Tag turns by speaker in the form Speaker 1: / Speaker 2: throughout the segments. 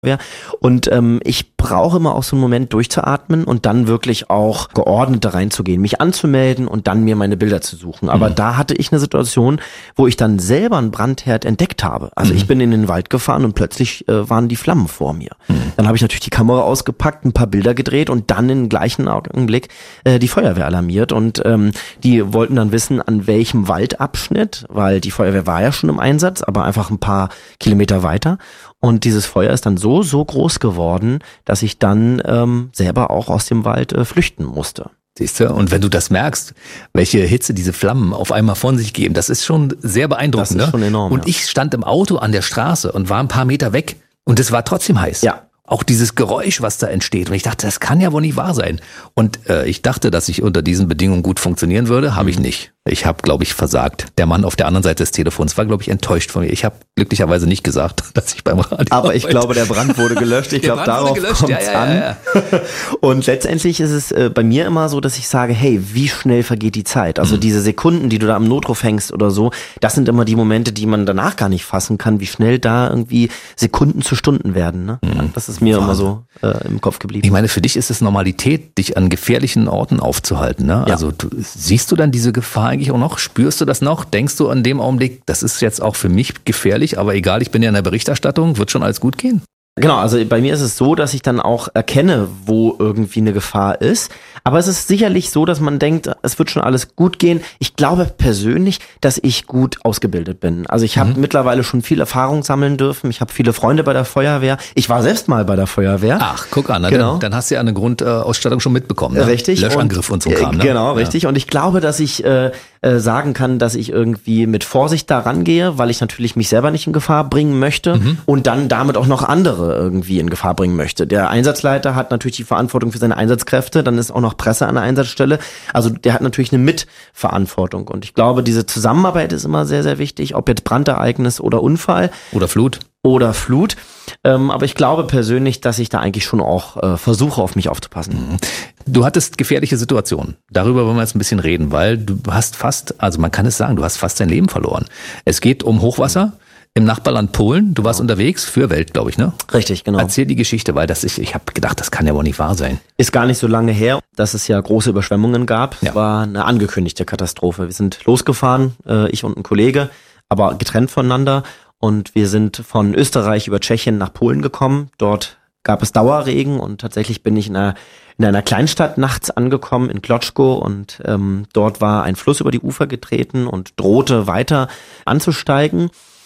Speaker 1: Und ich brauche immer auch so einen Moment durchzuatmen und dann wirklich auch geordnet da reinzugehen, mich anzumelden und dann mir meine Bilder zu suchen. Aber da hatte ich eine Situation, wo ich dann selber einen Brandherd entdeckt habe. Also ich bin in den Wald gefahren und plötzlich waren die Flammen vor mir. Dann habe ich natürlich die Kamera ausgepackt, ein paar Bilder gedreht und dann im gleichen Augenblick die Feuerwehr alarmiert. Und die wollten dann wissen, an welchem Waldabschnitt, weil die Feuerwehr war ja schon im Einsatz, aber einfach ein paar Kilometer weiter. Und dieses Feuer ist dann so groß geworden, dass ich dann selber auch aus dem Wald flüchten musste.
Speaker 2: Siehst du? Und wenn du das merkst, welche Hitze diese Flammen auf einmal von sich geben, das ist schon sehr beeindruckend.
Speaker 1: Das ist schon enorm.
Speaker 2: Und ich stand im Auto an der Straße und war ein paar Meter weg und es war trotzdem heiß.
Speaker 1: Ja.
Speaker 2: Auch dieses Geräusch, was da entsteht. Und ich dachte, das kann ja wohl nicht wahr sein. Und ich dachte, dass ich unter diesen Bedingungen gut funktionieren würde. Habe ich nicht. Ich habe, glaube ich, versagt. Der Mann auf der anderen Seite des Telefons war, glaube ich, enttäuscht von mir. Ich habe glücklicherweise nicht gesagt, dass ich beim Radio
Speaker 1: Aber ich glaube, der Brand wurde gelöscht. Ich glaube, darauf kommt es an. Ja. Und letztendlich ist es bei mir immer so, dass ich sage, hey, wie schnell vergeht die Zeit? Also diese Sekunden, die du da am Notruf hängst oder so, das sind immer die Momente, die man danach gar nicht fassen kann, wie schnell da irgendwie Sekunden zu Stunden werden. Ne? Ja, das ist mir immer so im Kopf geblieben.
Speaker 2: Ich meine, für dich ist es Normalität, dich an gefährlichen Orten aufzuhalten. Ne?
Speaker 1: Ja.
Speaker 2: Also siehst du dann diese Gefahr eigentlich auch noch? Spürst du das noch? Denkst du an dem Augenblick, das ist jetzt auch für mich gefährlich, aber egal, ich bin ja in der Berichterstattung, wird schon alles gut gehen?
Speaker 1: Genau, also bei mir ist es so, dass ich dann auch erkenne, wo irgendwie eine Gefahr ist. Aber es ist sicherlich so, dass man denkt, es wird schon alles gut gehen. Ich glaube persönlich, dass ich gut ausgebildet bin. Also ich habe mittlerweile schon viel Erfahrung sammeln dürfen. Ich habe viele Freunde bei der Feuerwehr. Ich war selbst mal bei der Feuerwehr.
Speaker 2: Ach, guck an,
Speaker 1: genau.
Speaker 2: Dann hast du ja eine Grundausstattung schon mitbekommen. Ne?
Speaker 1: Richtig.
Speaker 2: Löschangriff und so Kram. Ne?
Speaker 1: Genau, richtig. Und ich glaube, dass ich sagen kann, dass ich irgendwie mit Vorsicht da rangehe, weil ich natürlich mich selber nicht in Gefahr bringen möchte und dann damit auch noch andere irgendwie in Gefahr bringen möchte. Der Einsatzleiter hat natürlich die Verantwortung für seine Einsatzkräfte, dann ist auch noch Presse an der Einsatzstelle. Also der hat natürlich eine Mitverantwortung. Und ich glaube, diese Zusammenarbeit ist immer sehr, sehr wichtig, ob jetzt Brandereignis oder Unfall.
Speaker 2: Oder Flut.
Speaker 1: Aber ich glaube persönlich, dass ich da eigentlich schon auch versuche, auf mich aufzupassen.
Speaker 2: Du hattest gefährliche Situationen. Darüber wollen wir jetzt ein bisschen reden, weil du hast fast, also man kann es sagen, du hast fast dein Leben verloren. Es geht um Hochwasser im Nachbarland Polen. Du warst unterwegs für Welt, glaube ich, ne?
Speaker 1: Richtig, genau.
Speaker 2: Erzähl die Geschichte, weil ich habe gedacht, das kann ja wohl nicht wahr sein.
Speaker 1: Ist gar nicht so lange her, dass es ja große Überschwemmungen gab.
Speaker 2: Ja.
Speaker 1: Es war eine angekündigte Katastrophe. Wir sind losgefahren, ich und ein Kollege, aber getrennt voneinander. Und wir sind von Österreich über Tschechien nach Polen gekommen. Dort gab es Dauerregen und tatsächlich bin ich in einer Kleinstadt nachts angekommen, in Kloczko. Und dort war ein Fluss über die Ufer getreten und drohte weiter anzusteigen.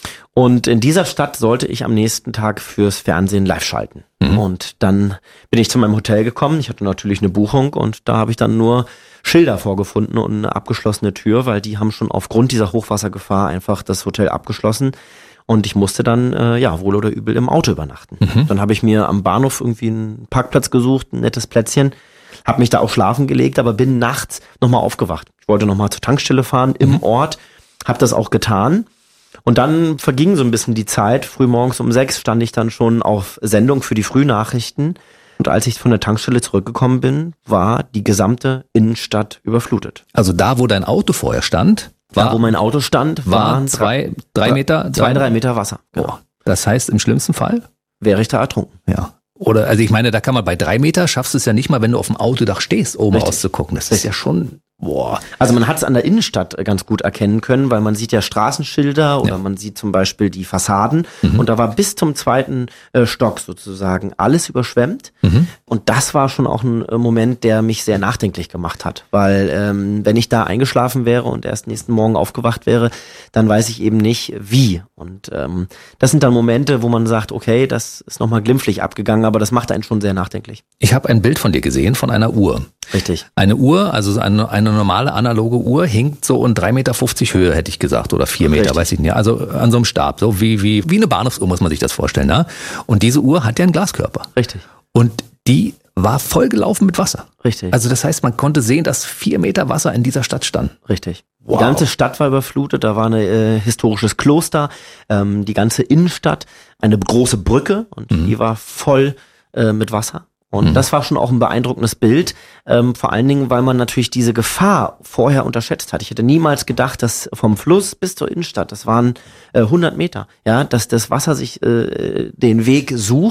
Speaker 1: Und in dieser Stadt sollte ich am nächsten Tag fürs Fernsehen live schalten. Und dann bin ich zu meinem Hotel gekommen. Ich hatte natürlich eine Buchung und da habe ich dann nur Schilder vorgefunden und eine abgeschlossene Tür, weil die haben schon aufgrund dieser Hochwassergefahr einfach das Hotel abgeschlossen. Und ich musste dann, wohl oder übel im Auto übernachten. Dann habe ich mir am Bahnhof irgendwie einen Parkplatz gesucht, ein nettes Plätzchen, habe mich da auch schlafen gelegt, aber bin nachts nochmal aufgewacht. Ich wollte nochmal zur Tankstelle fahren im Ort, habe das auch getan. Und dann verging so ein bisschen die Zeit. Frühmorgens um 6 stand ich dann schon auf Sendung für die Frühnachrichten. Und als ich von der Tankstelle zurückgekommen bin, war die gesamte Innenstadt überflutet.
Speaker 2: Also da, wo dein Auto vorher stand,
Speaker 1: wo mein Auto stand,
Speaker 2: waren 2-3 Meter?
Speaker 1: 2-3 Meter Wasser. Genau.
Speaker 2: Boah. Das heißt, im schlimmsten Fall?
Speaker 1: Wäre ich da ertrunken.
Speaker 2: Ja. Oder, also ich meine, da kann man bei 3 Meter, schaffst du es ja nicht mal, wenn du auf dem Autodach stehst, oben rauszugucken. Das ist ja schon, boah.
Speaker 1: Also man hat es an der Innenstadt ganz gut erkennen können, weil man sieht ja Straßenschilder oder man sieht zum Beispiel die Fassaden. Und da war bis zum 2. Stock sozusagen alles überschwemmt. Und das war schon auch ein Moment, der mich sehr nachdenklich gemacht hat. Weil wenn ich da eingeschlafen wäre und erst nächsten Morgen aufgewacht wäre, dann weiß ich eben nicht, wie. Und das sind dann Momente, wo man sagt, okay, das ist nochmal glimpflich abgegangen, aber das macht einen schon sehr nachdenklich.
Speaker 2: Ich habe ein Bild von dir gesehen, von einer Uhr.
Speaker 1: Richtig.
Speaker 2: Eine Uhr, also eine normale analoge Uhr, hinkt so in 3,50 Meter Höhe, hätte ich gesagt, oder 4 Meter,
Speaker 1: Richtig.
Speaker 2: weiß ich nicht. Also an so einem Stab, so wie eine Bahnhofsuhr, muss man sich das vorstellen. Ne? Und diese Uhr hat ja einen Glaskörper.
Speaker 1: Richtig.
Speaker 2: Und die war vollgelaufen mit Wasser.
Speaker 1: Richtig.
Speaker 2: Also das heißt, man konnte sehen, dass 4 Meter Wasser in dieser Stadt stand.
Speaker 1: Richtig.
Speaker 2: Wow.
Speaker 1: Die ganze Stadt war überflutet, da war ein historisches Kloster, die ganze Innenstadt, eine große Brücke und die war voll mit Wasser. Und das war schon auch ein beeindruckendes Bild, vor allen Dingen, weil man natürlich diese Gefahr vorher unterschätzt hat. Ich hätte niemals gedacht, dass vom Fluss bis zur Innenstadt, das waren 100 Meter, ja, dass das Wasser sich den Weg sucht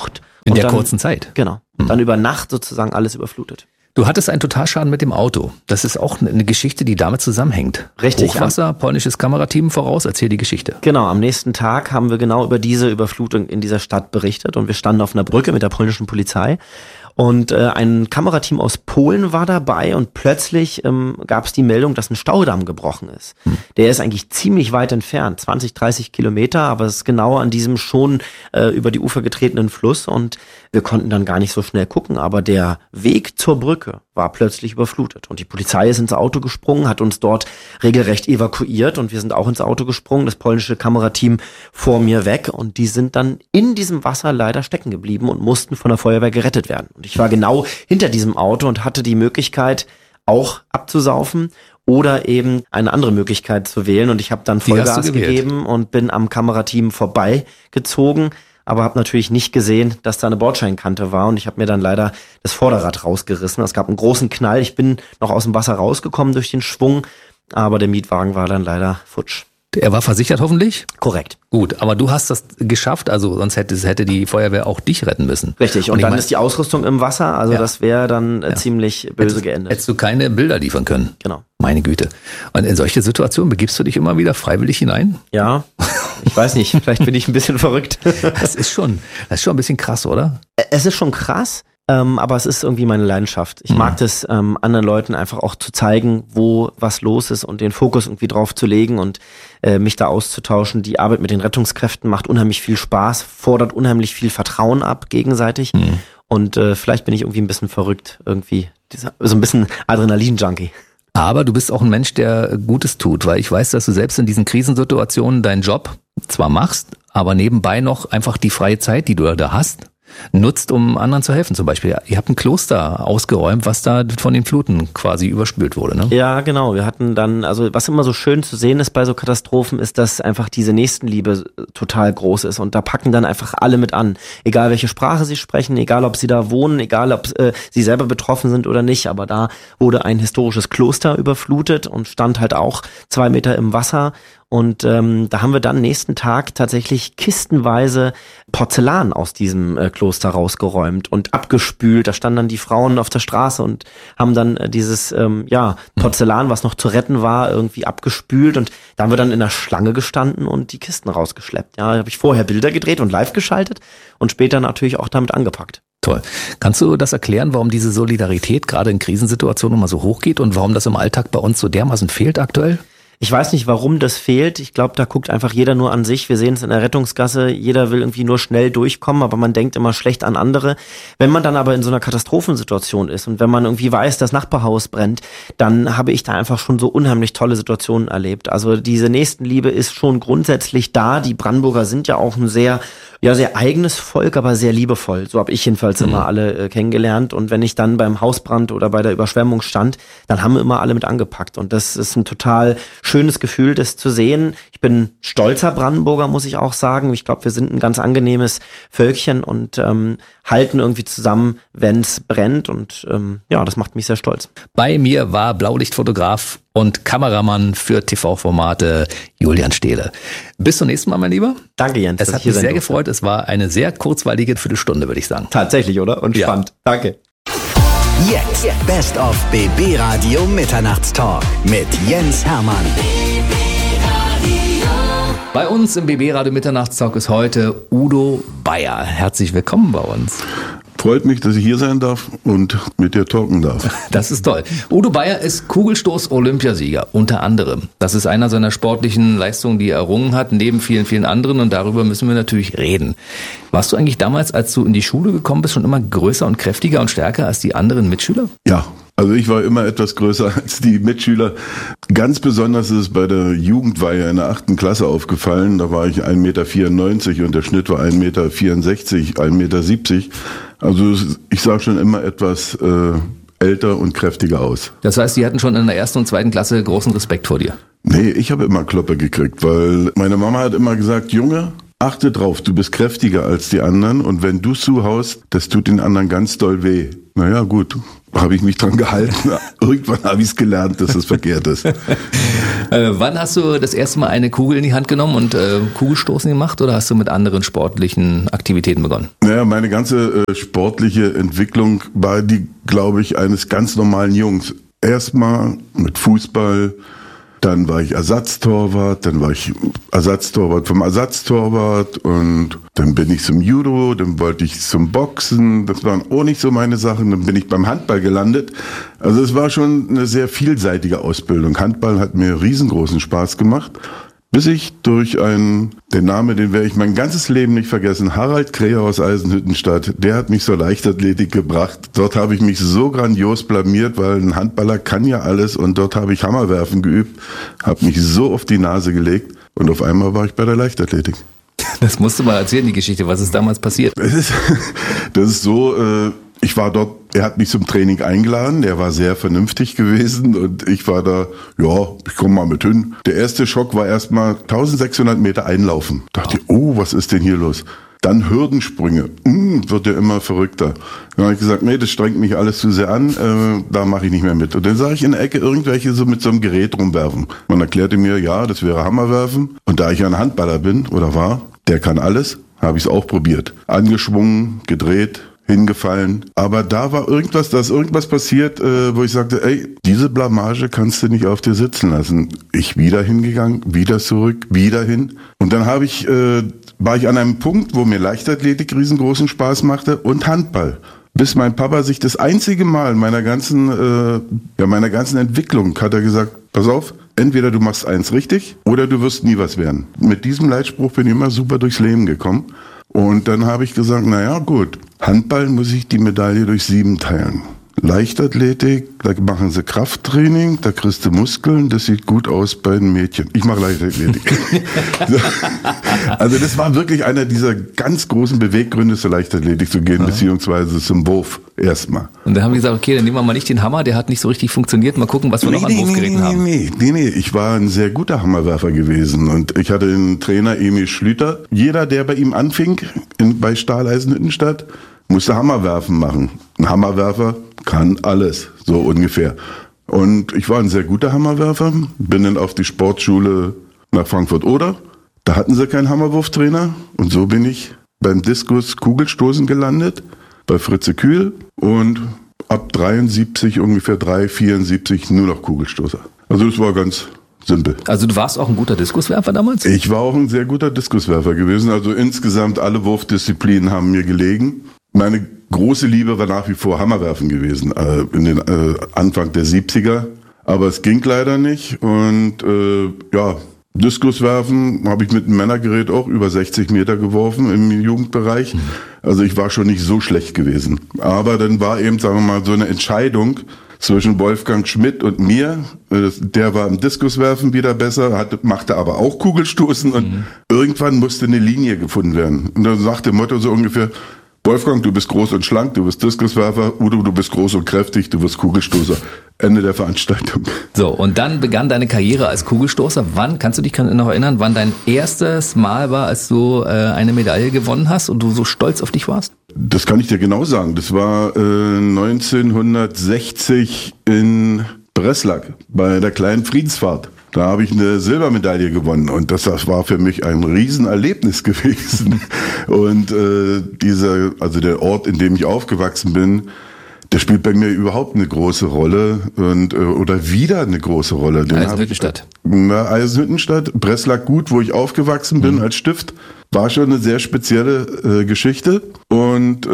Speaker 2: In der kurzen Zeit?
Speaker 1: Genau. Dann über Nacht sozusagen alles überflutet.
Speaker 2: Du hattest einen Totalschaden mit dem Auto. Das ist auch eine Geschichte, die damit zusammenhängt.
Speaker 1: Richtig.
Speaker 2: Hochwasser, polnisches Kamerateam voraus, erzähl die Geschichte.
Speaker 1: Genau, am nächsten Tag haben wir genau über diese Überflutung in dieser Stadt berichtet und wir standen auf einer Brücke mit der polnischen Polizei. Und ein Kamerateam aus Polen war dabei und plötzlich gab es die Meldung, dass ein Staudamm gebrochen ist. Der ist eigentlich ziemlich weit entfernt, 20, 30 Kilometer, aber es ist genau an diesem schon über die Ufer getretenen Fluss und wir konnten dann gar nicht so schnell gucken, aber der Weg zur Brücke war plötzlich überflutet und die Polizei ist ins Auto gesprungen, hat uns dort regelrecht evakuiert und wir sind auch ins Auto gesprungen, das polnische Kamerateam vor mir weg und die sind dann in diesem Wasser leider stecken geblieben und mussten von der Feuerwehr gerettet werden. Und ich war genau hinter diesem Auto und hatte die Möglichkeit, auch abzusaufen oder eben eine andere Möglichkeit zu wählen. Und ich habe dann Vollgas gegeben und bin am Kamerateam vorbeigezogen, aber habe natürlich nicht gesehen, dass da eine Bordsteinkante war. Und ich habe mir dann leider das Vorderrad rausgerissen. Es gab einen großen Knall. Ich bin noch aus dem Wasser rausgekommen durch den Schwung, aber der Mietwagen war dann leider futsch.
Speaker 2: Er war versichert hoffentlich?
Speaker 1: Korrekt.
Speaker 2: Gut, aber du hast das geschafft, also sonst hätte die Feuerwehr auch dich retten müssen.
Speaker 1: Richtig, und dann ist die Ausrüstung im Wasser, also das wäre dann ziemlich böse geendet.
Speaker 2: Hättest du keine Bilder liefern können?
Speaker 1: Genau.
Speaker 2: Meine Güte. Und in solche Situationen begibst du dich immer wieder freiwillig hinein?
Speaker 1: Ja, ich weiß nicht, vielleicht bin ich ein bisschen verrückt.
Speaker 2: Das ist schon ein bisschen krass, oder?
Speaker 1: Es ist schon krass. Aber es ist irgendwie meine Leidenschaft. Ich mag das, anderen Leuten einfach auch zu zeigen, wo was los ist und den Fokus irgendwie drauf zu legen und mich da auszutauschen. Die Arbeit mit den Rettungskräften macht unheimlich viel Spaß, fordert unheimlich viel Vertrauen ab gegenseitig. Und vielleicht bin ich irgendwie ein bisschen verrückt, irgendwie so ein bisschen Adrenalin-Junkie.
Speaker 2: Aber du bist auch ein Mensch, der Gutes tut, weil ich weiß, dass du selbst in diesen Krisensituationen deinen Job zwar machst, aber nebenbei noch einfach die freie Zeit, die du da hast, nutzt, um anderen zu helfen. Zum Beispiel, ihr habt ein Kloster ausgeräumt, was da von den Fluten quasi überspült wurde, ne?
Speaker 1: Ja, genau. Wir hatten dann, also was immer so schön zu sehen ist bei so Katastrophen, ist, dass einfach diese Nächstenliebe total groß ist und da packen dann einfach alle mit an. Egal welche Sprache sie sprechen, egal ob sie da wohnen, egal ob sie selber betroffen sind oder nicht, aber da wurde ein historisches Kloster überflutet und stand halt auch 2 Meter im Wasser. Und da haben wir dann nächsten Tag tatsächlich kistenweise Porzellan aus diesem Kloster rausgeräumt und abgespült. Da standen dann die Frauen auf der Straße und haben dann dieses Porzellan, was noch zu retten war, irgendwie abgespült. Und da haben wir dann in der Schlange gestanden und die Kisten rausgeschleppt. Ja, da habe ich vorher Bilder gedreht und live geschaltet und später natürlich auch damit angepackt.
Speaker 2: Toll. Kannst du das erklären, warum diese Solidarität gerade in Krisensituationen immer so hoch geht und warum das im Alltag bei uns so dermaßen fehlt aktuell?
Speaker 1: Ich weiß nicht, warum das fehlt. Ich glaube, da guckt einfach jeder nur an sich. Wir sehen es in der Rettungsgasse. Jeder will irgendwie nur schnell durchkommen, aber man denkt immer schlecht an andere. Wenn man dann aber in so einer Katastrophensituation ist und wenn man irgendwie weiß, das Nachbarhaus brennt, dann habe ich da einfach schon so unheimlich tolle Situationen erlebt. Also diese Nächstenliebe ist schon grundsätzlich da. Die Brandenburger sind ja auch ein sehr eigenes Volk, aber sehr liebevoll. So habe ich jedenfalls immer alle kennengelernt. Und wenn ich dann beim Hausbrand oder bei der Überschwemmung stand, dann haben immer alle mit angepackt. Und das ist ein total schönes Gefühl, das zu sehen. Ich bin stolzer Brandenburger, muss ich auch sagen. Ich glaube, wir sind ein ganz angenehmes Völkchen und halten irgendwie zusammen, wenn es brennt. Und das macht mich sehr stolz.
Speaker 2: Bei mir war Blaulichtfotograf und Kameramann für TV-Formate Julian Stehle. Bis zum nächsten Mal, mein Lieber.
Speaker 1: Danke, Jens.
Speaker 2: Es hat mich sehr gefreut. Es war eine sehr kurzweilige Viertelstunde, würde ich sagen.
Speaker 1: Tatsächlich, oder? Und spannend. Danke.
Speaker 3: Jetzt Best of BB Radio Mitternachtstalk mit Jens Hermann.
Speaker 2: Bei uns im BB Radio Mitternachtstalk ist heute Udo Bayer. Herzlich willkommen bei uns.
Speaker 4: Freut mich, dass ich hier sein darf und mit dir talken darf.
Speaker 2: Das ist toll. Udo Bayer ist Kugelstoß-Olympiasieger, unter anderem. Das ist einer seiner sportlichen Leistungen, die er errungen hat, neben vielen, vielen anderen. Und darüber müssen wir natürlich reden. Warst du eigentlich damals, als du in die Schule gekommen bist, schon immer größer und kräftiger und stärker als die anderen Mitschüler?
Speaker 4: Ja, also ich war immer etwas größer als die Mitschüler. Ganz besonders ist es bei der Jugendweihe in der 8. Klasse aufgefallen. Da war ich 1,94 Meter und der Schnitt war 1,64 Meter, 1,70 Meter. Also ich sah schon immer etwas älter und kräftiger aus.
Speaker 2: Das heißt, die hatten schon in der 1. und 2. Klasse großen Respekt vor dir?
Speaker 4: Nee, ich habe immer Kloppe gekriegt, weil meine Mama hat immer gesagt, Junge, achte drauf, du bist kräftiger als die anderen und wenn du zuhaust, das tut den anderen ganz doll weh. Naja, gut, habe ich mich dran gehalten. Irgendwann habe ich es gelernt, dass es verkehrt ist.
Speaker 2: Wann hast du das erste Mal eine Kugel in die Hand genommen und Kugelstoßen gemacht oder hast du mit anderen sportlichen Aktivitäten begonnen?
Speaker 4: Naja, meine ganze sportliche Entwicklung war die, glaube ich, eines ganz normalen Jungs. Erstmal mit Fußball, dann war ich Ersatztorwart, dann war ich Ersatztorwart vom Ersatztorwart und dann bin ich zum Judo, dann wollte ich zum Boxen, das waren auch nicht so meine Sachen, dann bin ich beim Handball gelandet. Also es war schon eine sehr vielseitige Ausbildung. Handball hat mir riesengroßen Spaß gemacht, bis ich durch den Namen, den werde ich mein ganzes Leben nicht vergessen, Harald Kreher aus Eisenhüttenstadt, der hat mich zur Leichtathletik gebracht. Dort habe ich mich so grandios blamiert, weil ein Handballer kann ja alles und dort habe ich Hammerwerfen geübt, habe mich so auf die Nase gelegt und auf einmal war ich bei der Leichtathletik.
Speaker 2: Das musst du mal erzählen, die Geschichte, was ist damals passiert?
Speaker 4: Das ist so, ich war dort, er hat mich zum Training eingeladen, der war sehr vernünftig gewesen und ich war da, ja, ich komme mal mit hin. Der erste Schock war erstmal 1600 Meter einlaufen. Dachte, oh, was ist denn hier los? Dann Hürdensprünge, wird ja immer verrückter. Dann habe ich gesagt, nee, das strengt mich alles zu sehr an, da mache ich nicht mehr mit. Und dann sah ich in der Ecke irgendwelche so mit so einem Gerät rumwerfen. Man erklärte mir, ja, das wäre Hammerwerfen. Und da ich ja ein Handballer bin oder war, der kann alles, habe ich es auch probiert. Angeschwungen, gedreht, hingefallen. Aber da war irgendwas, da ist irgendwas passiert, wo ich sagte, ey, diese Blamage kannst du nicht auf dir sitzen lassen. Ich wieder hingegangen, wieder zurück, wieder hin. Und dann war ich an einem Punkt, wo mir Leichtathletik riesengroßen Spaß machte und Handball. Bis mein Papa sich das einzige Mal in meiner ganzen Entwicklung hat er gesagt, pass auf, entweder du machst eins richtig oder du wirst nie was werden. Mit diesem Leitspruch bin ich immer super durchs Leben gekommen. Und dann habe ich gesagt, naja gut, Handball muss ich die Medaille durch 7 teilen. Leichtathletik, da machen sie Krafttraining, da kriegst du Muskeln, das sieht gut aus bei den Mädchen. Ich mache Leichtathletik. Also das war wirklich einer dieser ganz großen Beweggründe, zur Leichtathletik zu gehen, beziehungsweise zum Wurf erstmal.
Speaker 2: Und dann haben die gesagt, okay, dann nehmen wir mal nicht den Hammer, der hat nicht so richtig funktioniert, mal gucken, was wir noch an Wurfgeräten haben.
Speaker 4: Nee, ich war ein sehr guter Hammerwerfer gewesen und ich hatte den Trainer Emil Schlüter. Jeder, der bei ihm anfing, bei Stahl Eisenhüttenstadt, musste Hammerwerfen machen. Ein Hammerwerfer kann alles, so ungefähr. Und ich war ein sehr guter Hammerwerfer, bin dann auf die Sportschule nach Frankfurt-Oder. Da hatten sie keinen Hammerwurftrainer und so bin ich beim Diskus Kugelstoßen gelandet, bei Fritze Kühl und ab 73, ungefähr 74 nur noch Kugelstoßer. Also das war ganz simpel.
Speaker 2: Also du warst auch ein guter Diskuswerfer damals?
Speaker 4: Ich war auch ein sehr guter Diskuswerfer gewesen. Also insgesamt alle Wurfdisziplinen haben mir gelegen. Meine große Liebe war nach wie vor Hammerwerfen gewesen, in den Anfang der 70er. Aber es ging leider nicht. Und Diskuswerfen habe ich mit einem Männergerät auch über 60 Meter geworfen im Jugendbereich. Also ich war schon nicht so schlecht gewesen. Aber dann war eben, sagen wir mal, so eine Entscheidung zwischen Wolfgang Schmidt und mir. Der war im Diskuswerfen wieder besser, machte aber auch Kugelstoßen. Und irgendwann musste eine Linie gefunden werden. Und dann sagte Motto so ungefähr, Wolfgang, du bist groß und schlank, du bist Diskuswerfer. Udo, du bist groß und kräftig, du wirst Kugelstoßer. Ende der Veranstaltung.
Speaker 2: So, und dann begann deine Karriere als Kugelstoßer. Kannst du dich noch erinnern, wann dein erstes Mal war, als du eine Medaille gewonnen hast und du so stolz auf dich warst?
Speaker 4: Das kann ich dir genau sagen. Das war 1960 in Breslack bei der kleinen Friedensfahrt. Da habe ich eine Silbermedaille gewonnen und das war für mich ein Riesenerlebnis gewesen. Und der Ort, in dem ich aufgewachsen bin, der spielt bei mir überhaupt eine große Rolle oder wieder eine große Rolle.
Speaker 2: Eisenhüttenstadt.
Speaker 4: Eisenhüttenstadt, Breslack gut, wo ich aufgewachsen bin als Stift, war schon eine sehr spezielle Geschichte. Und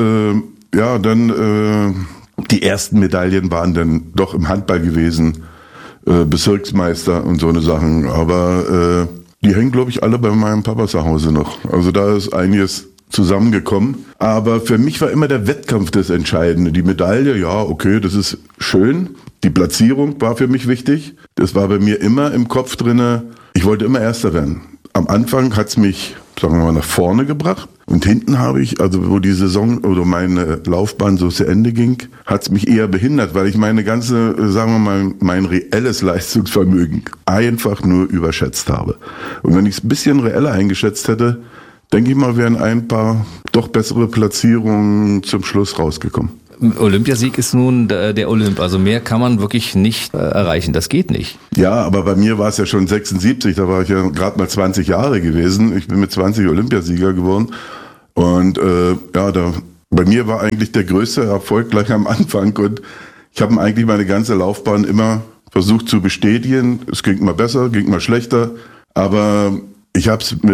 Speaker 4: die ersten Medaillen waren dann doch im Handball gewesen. Bezirksmeister und so eine Sachen, aber die hängen, glaube ich, alle bei meinem Papa zu Hause noch. Also da ist einiges zusammengekommen. Aber für mich war immer der Wettkampf das Entscheidende. Die Medaille, ja, okay, das ist schön. Die Platzierung war für mich wichtig. Das war bei mir immer im Kopf drinne. Ich wollte immer Erster werden. Am Anfang hat's mich, sagen wir mal, nach vorne gebracht. Und hinten habe ich, also wo die Saison oder meine Laufbahn so zu Ende ging, hat's mich eher behindert, weil ich meine ganze, sagen wir mal, mein reelles Leistungsvermögen einfach nur überschätzt habe. Und wenn ich es ein bisschen reeller eingeschätzt hätte, denke ich mal, wären ein paar doch bessere Platzierungen zum Schluss rausgekommen.
Speaker 2: Olympiasieg ist nun der Olymp, also mehr kann man wirklich nicht erreichen, das geht nicht.
Speaker 4: Ja, aber bei mir war es ja schon 76, da war ich ja gerade mal 20 Jahre gewesen. Ich bin mit 20 Olympiasieger geworden und bei mir war eigentlich der größte Erfolg gleich am Anfang und ich habe eigentlich meine ganze Laufbahn immer versucht zu bestätigen. Es ging mal besser, ging mal schlechter, aber ich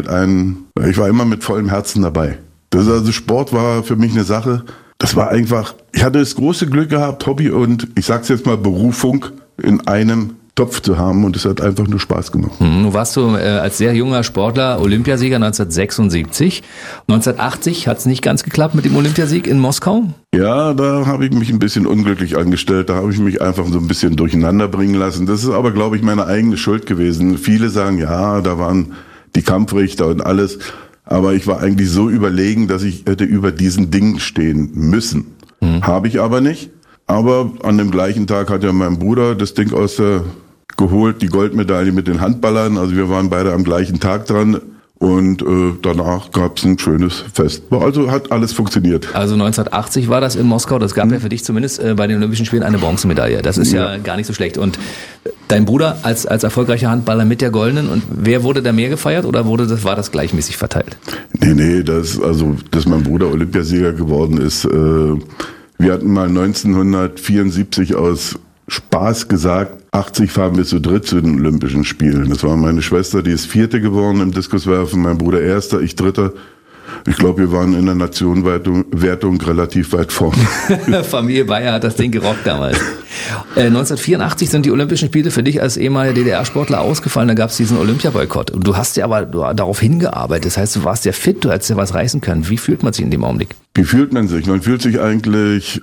Speaker 4: war immer mit vollem Herzen dabei. Sport war für mich eine Sache, das war einfach, ich hatte das große Glück gehabt, Hobby und ich sag's jetzt mal Berufung in einem Topf zu haben und es hat einfach nur Spaß gemacht.
Speaker 2: Nun warst du als sehr junger Sportler Olympiasieger 1976. 1980 hat es nicht ganz geklappt mit dem Olympiasieg in Moskau?
Speaker 4: Ja, da habe ich mich ein bisschen unglücklich angestellt. Da habe ich mich einfach so ein bisschen durcheinander bringen lassen. Das ist aber, glaube ich, meine eigene Schuld gewesen. Viele sagen, ja, da waren die Kampfrichter und alles. Aber ich war eigentlich so überlegen, dass ich hätte über diesen Ding stehen müssen. Habe ich aber nicht. Aber an dem gleichen Tag hat ja mein Bruder das Ding geholt, die Goldmedaille mit den Handballern. Also wir waren beide am gleichen Tag dran. Und danach gab es ein schönes Fest. Also hat alles funktioniert.
Speaker 2: Also 1980 war das in Moskau. Das gab ja für dich zumindest bei den Olympischen Spielen eine Bronzemedaille. Das ist ja gar nicht so schlecht. Und dein Bruder als erfolgreicher Handballer mit der goldenen. Und wer wurde da mehr gefeiert oder war das gleichmäßig verteilt?
Speaker 4: Nee, dass mein Bruder Olympiasieger geworden ist. Wir hatten mal 1974 aus Spaß gesagt, 80 fahren wir zu dritt zu den Olympischen Spielen. Das war meine Schwester, die ist 4. geworden im Diskuswerfen, mein Bruder 1., ich 3. Ich glaube, wir waren in der Nationenwertung relativ weit vorne.
Speaker 2: Familie Bayer hat das Ding gerockt damals. 1984 sind die Olympischen Spiele für dich als ehemaliger DDR-Sportler ausgefallen. Da gab es diesen Olympiaboykott. Und du hast ja aber darauf hingearbeitet. Das heißt, du warst ja fit, du hättest ja was reißen können. Wie fühlt man sich in dem Augenblick?
Speaker 4: Wie fühlt man sich? Man fühlt sich eigentlich...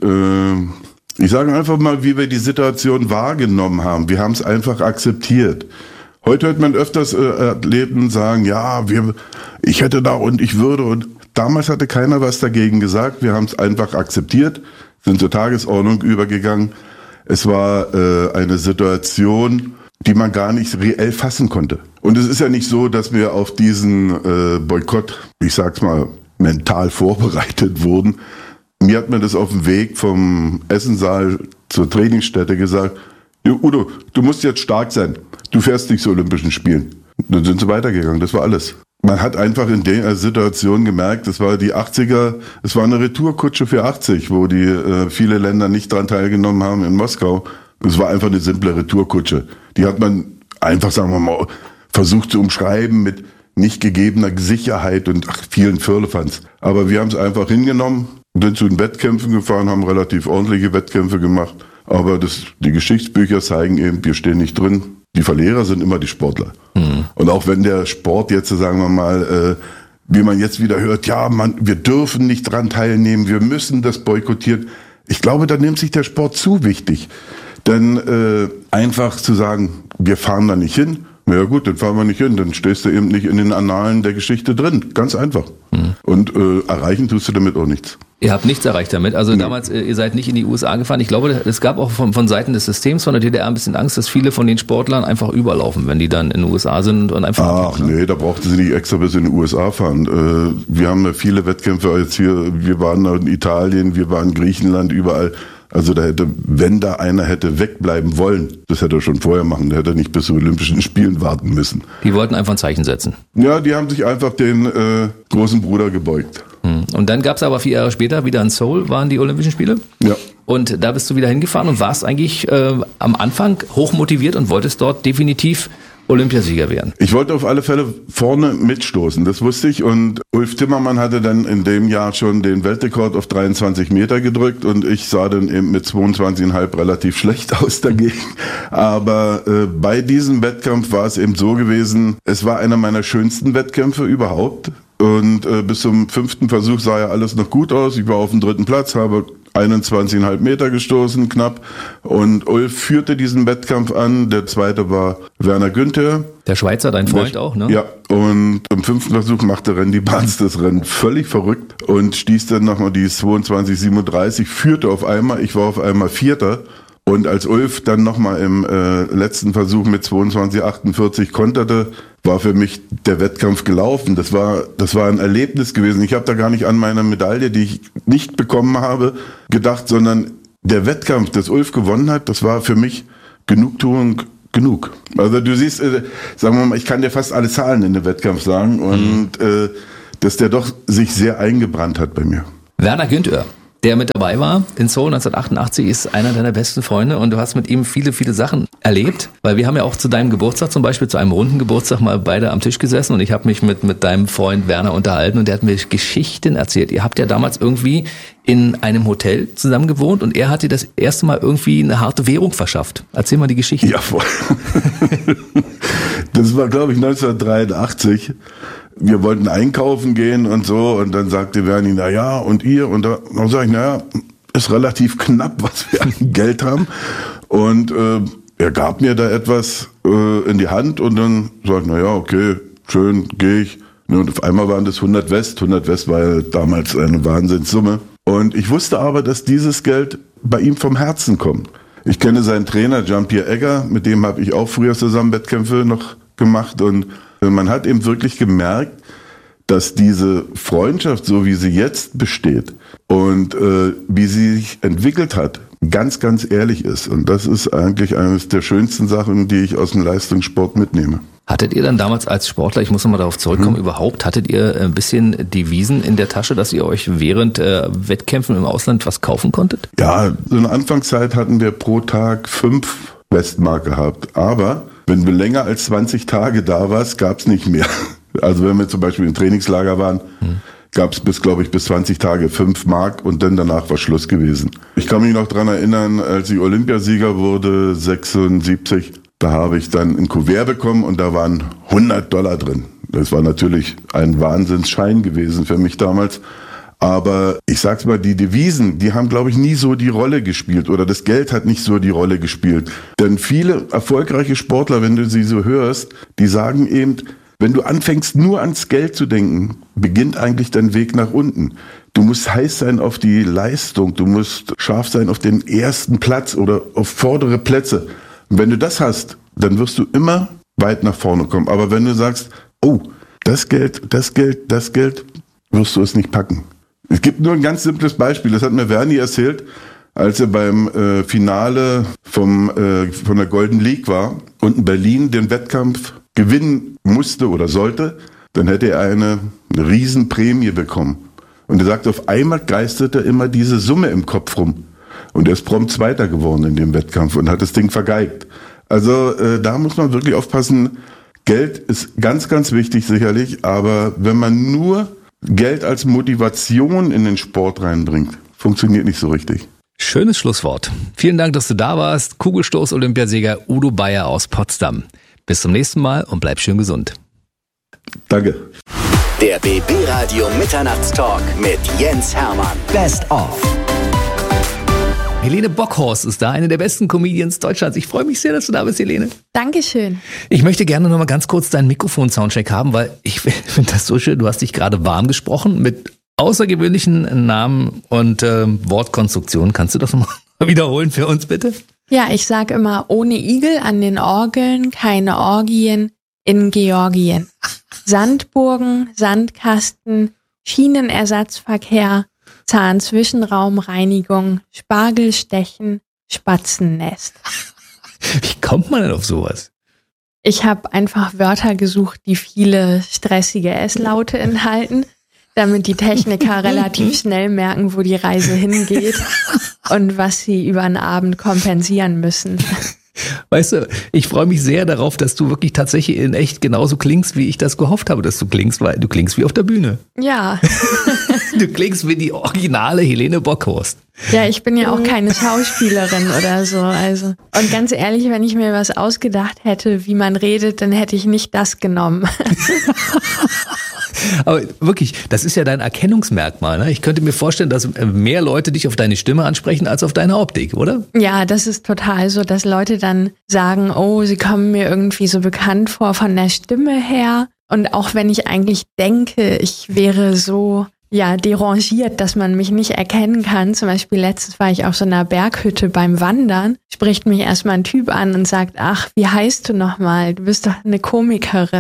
Speaker 4: Ich sage einfach mal, wie wir die Situation wahrgenommen haben. Wir haben es einfach akzeptiert. Heute hört man öfters Athleten sagen, ja, ich hätte da und ich würde. Und damals hatte keiner was dagegen gesagt. Wir haben es einfach akzeptiert, sind zur Tagesordnung übergegangen. Es war eine Situation, die man gar nicht reell fassen konnte. Und es ist ja nicht so, dass wir auf diesen Boykott, ich sag's mal, mental vorbereitet wurden. Mir hat man das auf dem Weg vom Essensaal zur Trainingsstätte gesagt, Udo, du musst jetzt stark sein, du fährst nicht zu Olympischen Spielen. Dann sind sie weitergegangen, das war alles. Man hat einfach in der Situation gemerkt, das war die 80er, es war eine Retourkutsche für 80, wo die viele Länder nicht daran teilgenommen haben in Moskau. Es war einfach eine simple Retourkutsche. Die hat man einfach, sagen wir mal, versucht zu umschreiben mit nicht gegebener Sicherheit und vielen Firlefanz. Aber wir haben es einfach hingenommen, sind zu den Wettkämpfen gefahren, haben relativ ordentliche Wettkämpfe gemacht. Aber die Geschichtsbücher zeigen eben, wir stehen nicht drin. Die Verlierer sind immer die Sportler. Und auch wenn der Sport jetzt, sagen wir mal, wie man jetzt wieder hört, ja, wir dürfen nicht dran teilnehmen, wir müssen das boykottieren. Ich glaube, da nimmt sich der Sport zu wichtig. Denn einfach zu sagen, wir fahren da nicht hin, na ja gut, dann fahren wir nicht hin, dann stehst du eben nicht in den Annalen der Geschichte drin. Ganz einfach. Und erreichen tust du damit auch nichts.
Speaker 2: Ihr habt nichts erreicht damit. Also damals, ihr seid nicht in die USA gefahren. Ich glaube, es gab auch von Seiten des Systems, von der DDR ein bisschen Angst, dass viele von den Sportlern einfach überlaufen, wenn die dann in den USA sind und einfach
Speaker 4: abhauen. Nee, da brauchten sie nicht extra bis in die USA fahren. Wir haben ja viele Wettkämpfe jetzt hier. Wir waren in Italien, wir waren in Griechenland, überall. Also wenn da einer hätte wegbleiben wollen, das hätte er schon vorher machen, der hätte nicht bis zu Olympischen Spielen warten müssen.
Speaker 2: Die wollten einfach ein Zeichen setzen.
Speaker 4: Ja, die haben sich einfach den großen Bruder gebeugt.
Speaker 2: Und dann gab es aber 4 Jahre später wieder in Seoul, waren die Olympischen Spiele.
Speaker 4: Ja.
Speaker 2: Und da bist du wieder hingefahren und warst eigentlich am Anfang hochmotiviert und wolltest dort definitiv Olympiasieger werden.
Speaker 4: Ich wollte auf alle Fälle vorne mitstoßen, das wusste ich. Und Ulf Timmermann hatte dann in dem Jahr schon den Weltrekord auf 23 Meter gedrückt und ich sah dann eben mit 22,5 relativ schlecht aus dagegen. Aber bei diesem Wettkampf war es eben so gewesen, es war einer meiner schönsten Wettkämpfe überhaupt. Und bis zum 5. Versuch sah ja alles noch gut aus. Ich war auf dem 3. Platz, habe 21,5 Meter gestoßen, knapp. Und Ulf führte diesen Wettkampf an. Der 2. war Werner Günther.
Speaker 2: Der Schweizer, dein Freund auch, ne?
Speaker 4: Ja, und im 5. Versuch machte Randy Barnes das Rennen völlig verrückt und stieß dann nochmal die 22,37, führte auf einmal. Ich war auf einmal 4. Und als Ulf dann nochmal im letzten Versuch mit 22,48 konterte, war für mich der Wettkampf gelaufen. Das war ein Erlebnis gewesen. Ich habe da gar nicht an meine Medaille, die ich nicht bekommen habe, gedacht, sondern der Wettkampf, das Ulf gewonnen hat, das war für mich Genugtuung genug. Also du siehst, sagen wir mal, ich kann dir fast alle Zahlen in dem Wettkampf sagen und dass der doch sich sehr eingebrannt hat bei mir.
Speaker 2: Werner Günther, der mit dabei war in Seoul 1988, ist einer deiner besten Freunde und du hast mit ihm viele, viele Sachen erlebt, weil wir haben ja auch zu deinem Geburtstag zum Beispiel, zu einem runden Geburtstag mal beide am Tisch gesessen und ich habe mich mit deinem Freund Werner unterhalten und der hat mir Geschichten erzählt. Ihr habt ja damals irgendwie in einem Hotel zusammen gewohnt und er hat dir das erste Mal irgendwie eine harte Währung verschafft. Erzähl mal die Geschichte.
Speaker 4: Ja, voll. Das war, glaube ich, 1983. Wir wollten einkaufen gehen und so und dann sagte Werni, na ja, und ihr? Und dann sage ich, naja, ist relativ knapp, was wir an Geld haben. Und er gab mir da etwas in die Hand und dann sage ich, naja, okay, schön, gehe ich. Und auf einmal waren das 100 West. 100 West war ja damals eine Wahnsinnssumme. Und ich wusste aber, dass dieses Geld bei ihm vom Herzen kommt. Ich kenne seinen Trainer, Jean-Pierre Egger, mit dem habe ich auch früher zusammen Wettkämpfe noch gemacht und man hat eben wirklich gemerkt, dass diese Freundschaft, so wie sie jetzt besteht und wie sie sich entwickelt hat, ganz, ganz ehrlich ist. Und das ist eigentlich eines der schönsten Sachen, die ich aus dem Leistungssport mitnehme.
Speaker 2: Hattet ihr dann damals als Sportler, ich muss nochmal darauf zurückkommen, überhaupt, hattet ihr ein bisschen Devisen in der Tasche, dass ihr euch während Wettkämpfen im Ausland was kaufen konntet?
Speaker 4: Ja, so eine Anfangszeit hatten wir pro Tag 5 Westmark gehabt. Aber wenn du länger als 20 Tage da warst, gab's nicht mehr. Also wenn wir zum Beispiel im Trainingslager waren, gab's bis 20 Tage 5 Mark und dann danach war Schluss gewesen. Ich kann mich noch dran erinnern, als ich Olympiasieger wurde, 76, da habe ich dann ein Kuvert bekommen und da waren $100 drin. Das war natürlich ein Wahnsinnsschein gewesen für mich damals. Aber ich sag's mal, die Devisen, die haben, glaube ich, nie so die Rolle gespielt oder das Geld hat nicht so die Rolle gespielt. Denn viele erfolgreiche Sportler, wenn du sie so hörst, die sagen eben, wenn du anfängst nur ans Geld zu denken, beginnt eigentlich dein Weg nach unten. Du musst heiß sein auf die Leistung, du musst scharf sein auf den ersten Platz oder auf vordere Plätze. Und wenn du das hast, dann wirst du immer weit nach vorne kommen. Aber wenn du sagst, oh, das Geld, wirst du es nicht packen. Es gibt nur ein ganz simples Beispiel, das hat mir Werni erzählt, als er beim Finale von der Golden League war und in Berlin den Wettkampf gewinnen musste oder sollte, dann hätte er eine Riesenprämie bekommen. Und er sagt, auf einmal geisterte immer diese Summe im Kopf rum. Und er ist prompt Zweiter geworden in dem Wettkampf und hat das Ding vergeigt. Also da muss man wirklich aufpassen. Geld ist ganz, ganz wichtig sicherlich, aber wenn man nur Geld als Motivation in den Sport reinbringt, funktioniert nicht so richtig.
Speaker 2: Schönes Schlusswort. Vielen Dank, dass du da warst. Kugelstoß-Olympiasieger Udo Bayer aus Potsdam. Bis zum nächsten Mal und bleib schön gesund.
Speaker 4: Danke.
Speaker 3: Der BB Radio Mitternachtstalk mit Jens Hermann. Best of.
Speaker 2: Helene Bockhorst ist da, eine der besten Comedians Deutschlands. Ich freue mich sehr, dass du da bist, Helene.
Speaker 5: Dankeschön.
Speaker 2: Ich möchte gerne noch mal ganz kurz deinen Mikrofon-Soundcheck haben, weil ich finde das so schön. Du hast dich gerade warm gesprochen mit außergewöhnlichen Namen und Wortkonstruktionen. Kannst du das noch mal wiederholen für uns, bitte?
Speaker 5: Ja, ich sage immer, ohne Igel an den Orgeln, keine Orgien in Georgien. Sandburgen, Sandkasten, Schienenersatzverkehr, Zahnzwischenraumreinigung, Spargelstechen, Spatzennest.
Speaker 2: Wie kommt man denn auf sowas?
Speaker 5: Ich habe einfach Wörter gesucht, die viele stressige S-Laute enthalten, damit die Techniker relativ schnell merken, wo die Reise hingeht und was sie über den Abend kompensieren müssen.
Speaker 2: Weißt du, ich freue mich sehr darauf, dass du wirklich tatsächlich in echt genauso klingst, wie ich das gehofft habe, dass du klingst, weil du klingst wie auf der Bühne.
Speaker 5: Ja.
Speaker 2: Du klingst wie die originale Helene Bockhorst.
Speaker 5: Ja, ich bin ja auch keine Schauspielerin oder so, also. Und ganz ehrlich, wenn ich mir was ausgedacht hätte, wie man redet, dann hätte ich nicht das genommen.
Speaker 2: Aber wirklich, das ist ja dein Erkennungsmerkmal, ne? Ich könnte mir vorstellen, dass mehr Leute dich auf deine Stimme ansprechen als auf deine Optik, oder?
Speaker 5: Ja, das ist total so, dass Leute dann sagen, oh, sie kommen mir irgendwie so bekannt vor von der Stimme her. Und auch wenn ich eigentlich denke, ich wäre so, ja, derangiert, dass man mich nicht erkennen kann. Zum Beispiel letztens war ich auf so einer Berghütte beim Wandern, spricht mich erstmal ein Typ an und sagt, ach, wie heißt du nochmal? Du bist doch eine Komikerin.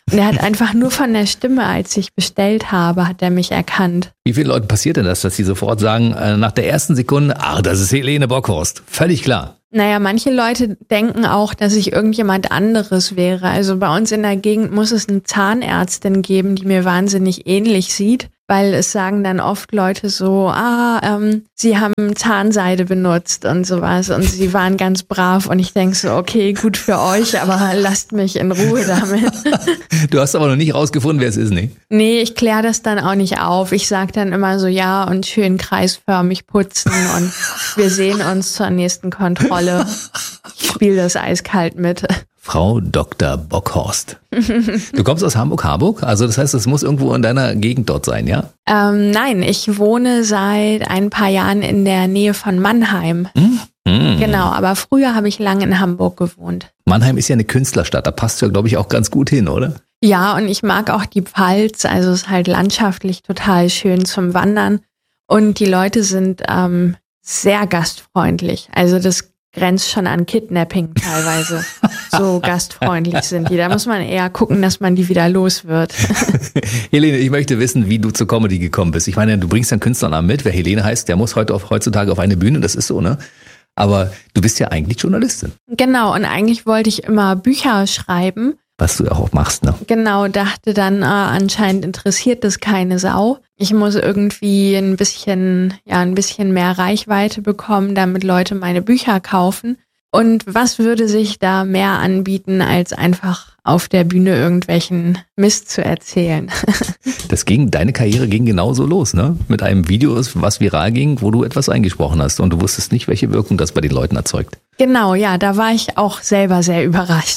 Speaker 5: Und er hat einfach nur von der Stimme, als ich bestellt habe, hat er mich erkannt.
Speaker 2: Wie vielen Leuten passiert denn das, dass sie sofort sagen, nach der ersten Sekunde, das ist Helene Bockhorst. Völlig klar.
Speaker 5: Naja, manche Leute denken auch, dass ich irgendjemand anderes wäre. Also bei uns in der Gegend muss es eine Zahnärztin geben, die mir wahnsinnig ähnlich sieht, weil es sagen dann oft Leute so, sie haben Zahnseide benutzt und sowas und sie waren ganz brav und ich denke so, okay, gut für euch, aber lasst mich in Ruhe damit.
Speaker 2: Du hast aber noch nicht rausgefunden, wer es ist, ne?
Speaker 5: Nee, ich kläre das dann auch nicht auf. Ich sag dann immer so, ja, und schön kreisförmig putzen und wir sehen uns zur nächsten Kontrolle. Ich spiele das eiskalt mit.
Speaker 2: Frau Dr. Bockhorst. Du kommst aus Hamburg? Also das heißt, es muss irgendwo in deiner Gegend dort sein, ja?
Speaker 5: Nein, ich wohne seit ein paar Jahren in der Nähe von Mannheim. Genau, aber früher habe ich lange in Hamburg gewohnt.
Speaker 2: Mannheim ist ja eine Künstlerstadt, da passt ja, glaube ich, auch ganz gut hin, oder?
Speaker 5: Ja, und ich mag auch die Pfalz, also es ist halt landschaftlich total schön zum Wandern. Und die Leute sind sehr gastfreundlich. Also das grenzt schon an Kidnapping teilweise. So gastfreundlich sind die. Da muss man eher gucken, dass man die wieder los wird.
Speaker 2: Helene, ich möchte wissen, wie du zur Comedy gekommen bist. Ich meine, du bringst einen Künstlernamen mit. Wer Helene heißt, der muss heutzutage auf eine Bühne. Das ist so, ne? Aber du bist ja eigentlich Journalistin.
Speaker 5: Genau, und eigentlich wollte ich immer Bücher schreiben.
Speaker 2: Was du auch machst, ne?
Speaker 5: Genau, dachte dann, anscheinend interessiert das keine Sau. Ich muss irgendwie ein bisschen mehr Reichweite bekommen, damit Leute meine Bücher kaufen. Und was würde sich da mehr anbieten, als einfach auf der Bühne irgendwelchen Mist zu erzählen?
Speaker 2: Deine Karriere ging genauso los, ne? Mit einem Video, was viral ging, wo du etwas eingesprochen hast und du wusstest nicht, welche Wirkung das bei den Leuten erzeugt.
Speaker 5: Genau, ja, da war ich auch selber sehr überrascht.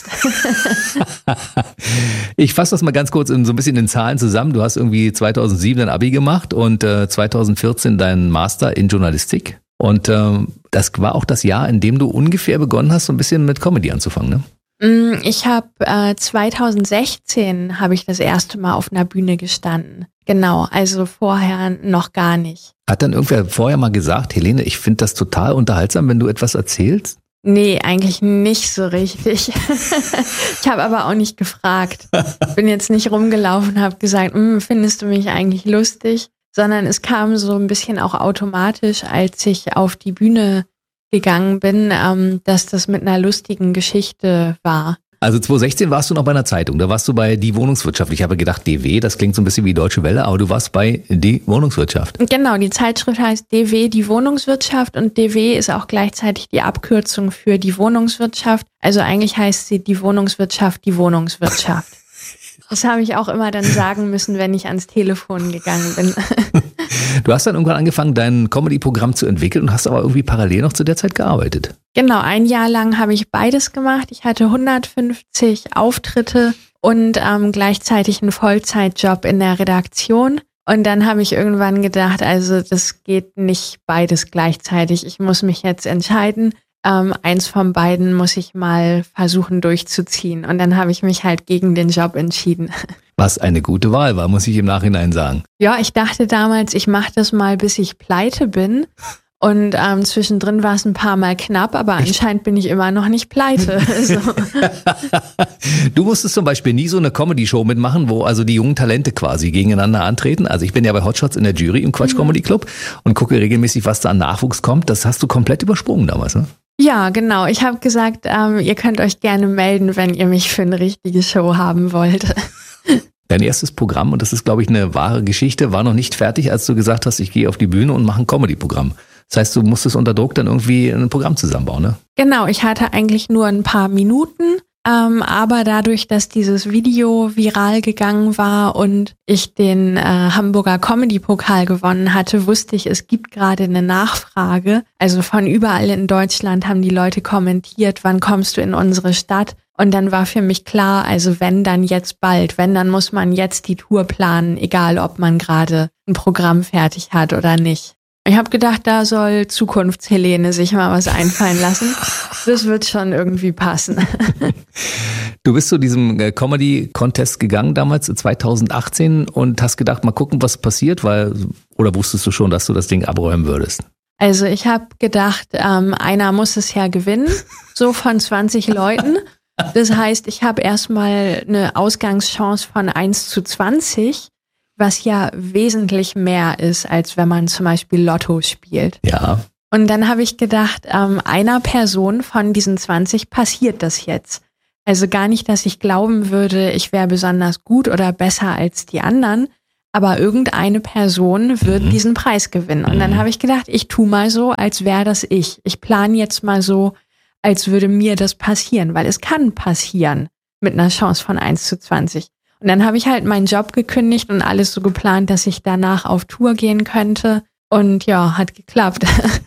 Speaker 2: Ich fasse das mal ganz kurz so ein bisschen in Zahlen zusammen. Du hast irgendwie 2007 dein Abi gemacht und 2014 deinen Master in Journalistik. Und das war auch das Jahr, in dem du ungefähr begonnen hast, so ein bisschen mit Comedy anzufangen, ne?
Speaker 5: Ich habe 2016 habe ich das erste Mal auf einer Bühne gestanden. Genau, also vorher noch gar nicht.
Speaker 2: Hat dann irgendwer vorher mal gesagt, Helene, ich finde das total unterhaltsam, wenn du etwas erzählst?
Speaker 5: Nee, eigentlich nicht so richtig. Ich habe aber auch nicht gefragt. Bin jetzt nicht rumgelaufen und habe gesagt, findest du mich eigentlich lustig? Sondern es kam so ein bisschen auch automatisch, als ich auf die Bühne gegangen bin, dass das mit einer lustigen Geschichte war.
Speaker 2: Also 2016 warst du noch bei einer Zeitung, da warst du bei Die Wohnungswirtschaft. Ich habe gedacht, DW, das klingt so ein bisschen wie Deutsche Welle, aber du warst bei Die Wohnungswirtschaft.
Speaker 5: Genau, die Zeitschrift heißt DW, Die Wohnungswirtschaft, und DW ist auch gleichzeitig die Abkürzung für die Wohnungswirtschaft. Also eigentlich heißt sie Die Wohnungswirtschaft, die Wohnungswirtschaft. Das habe ich auch immer dann sagen müssen, wenn ich ans Telefon gegangen bin.
Speaker 2: Du hast dann irgendwann angefangen, dein Comedy-Programm zu entwickeln und hast aber irgendwie parallel noch zu der Zeit gearbeitet.
Speaker 5: Genau, ein Jahr lang habe ich beides gemacht. Ich hatte 150 Auftritte und gleichzeitig einen Vollzeitjob in der Redaktion. Und dann habe ich irgendwann gedacht, also das geht nicht beides gleichzeitig. Ich muss mich jetzt entscheiden. Eins von beiden muss ich mal versuchen durchzuziehen. Und dann habe ich mich halt gegen den Job entschieden.
Speaker 2: Was eine gute Wahl war, muss ich im Nachhinein sagen.
Speaker 5: Ja, ich dachte damals, ich mache das mal, bis ich pleite bin. Und zwischendrin war es ein paar Mal knapp, aber anscheinend bin ich immer noch nicht pleite. So.
Speaker 2: Du musstest zum Beispiel nie so eine Comedy-Show mitmachen, wo also die jungen Talente quasi gegeneinander antreten. Also ich bin ja bei Hotshots in der Jury im Quatsch Comedy Club und gucke regelmäßig, was da an Nachwuchs kommt. Das hast du komplett übersprungen damals, ne?
Speaker 5: Ja, genau. Ich habe gesagt, ihr könnt euch gerne melden, wenn ihr mich für eine richtige Show haben wollt.
Speaker 2: Dein erstes Programm, und das ist, glaube ich, eine wahre Geschichte, war noch nicht fertig, als du gesagt hast, ich gehe auf die Bühne und mache ein Comedy-Programm. Das heißt, du musstest unter Druck dann irgendwie ein Programm zusammenbauen, ne? Genau,
Speaker 5: ich hatte eigentlich nur ein paar Minuten, aber dadurch, dass dieses Video viral gegangen war und ich den Hamburger Comedy-Pokal gewonnen hatte, wusste ich, es gibt gerade eine Nachfrage. Also von überall in Deutschland haben die Leute kommentiert, wann kommst du in unsere Stadt? Und dann war für mich klar, also wenn, dann jetzt bald. Wenn, dann muss man jetzt die Tour planen, egal ob man gerade ein Programm fertig hat oder nicht. Ich habe gedacht, da soll Zukunftshelene sich mal was einfallen lassen. Das wird schon irgendwie passen.
Speaker 2: Du bist zu diesem Comedy-Contest gegangen damals, 2018, und hast gedacht, mal gucken, was passiert, oder wusstest du schon, dass du das Ding abräumen würdest?
Speaker 5: Also ich habe gedacht, einer muss es ja gewinnen, so von 20 Leuten. Das heißt, ich habe erstmal eine Ausgangschance von 1:20, was ja wesentlich mehr ist, als wenn man zum Beispiel Lotto spielt.
Speaker 2: Ja.
Speaker 5: Und dann habe ich gedacht, einer Person von diesen 20 passiert das jetzt. Also gar nicht, dass ich glauben würde, ich wäre besonders gut oder besser als die anderen, aber irgendeine Person wird diesen Preis gewinnen. Und dann habe ich gedacht, ich tue mal so, als wäre das ich. Ich plane jetzt mal so, als würde mir das passieren, weil es kann passieren mit einer Chance von 1:20. Und dann habe ich halt meinen Job gekündigt und alles so geplant, dass ich danach auf Tour gehen könnte. Und ja, hat geklappt.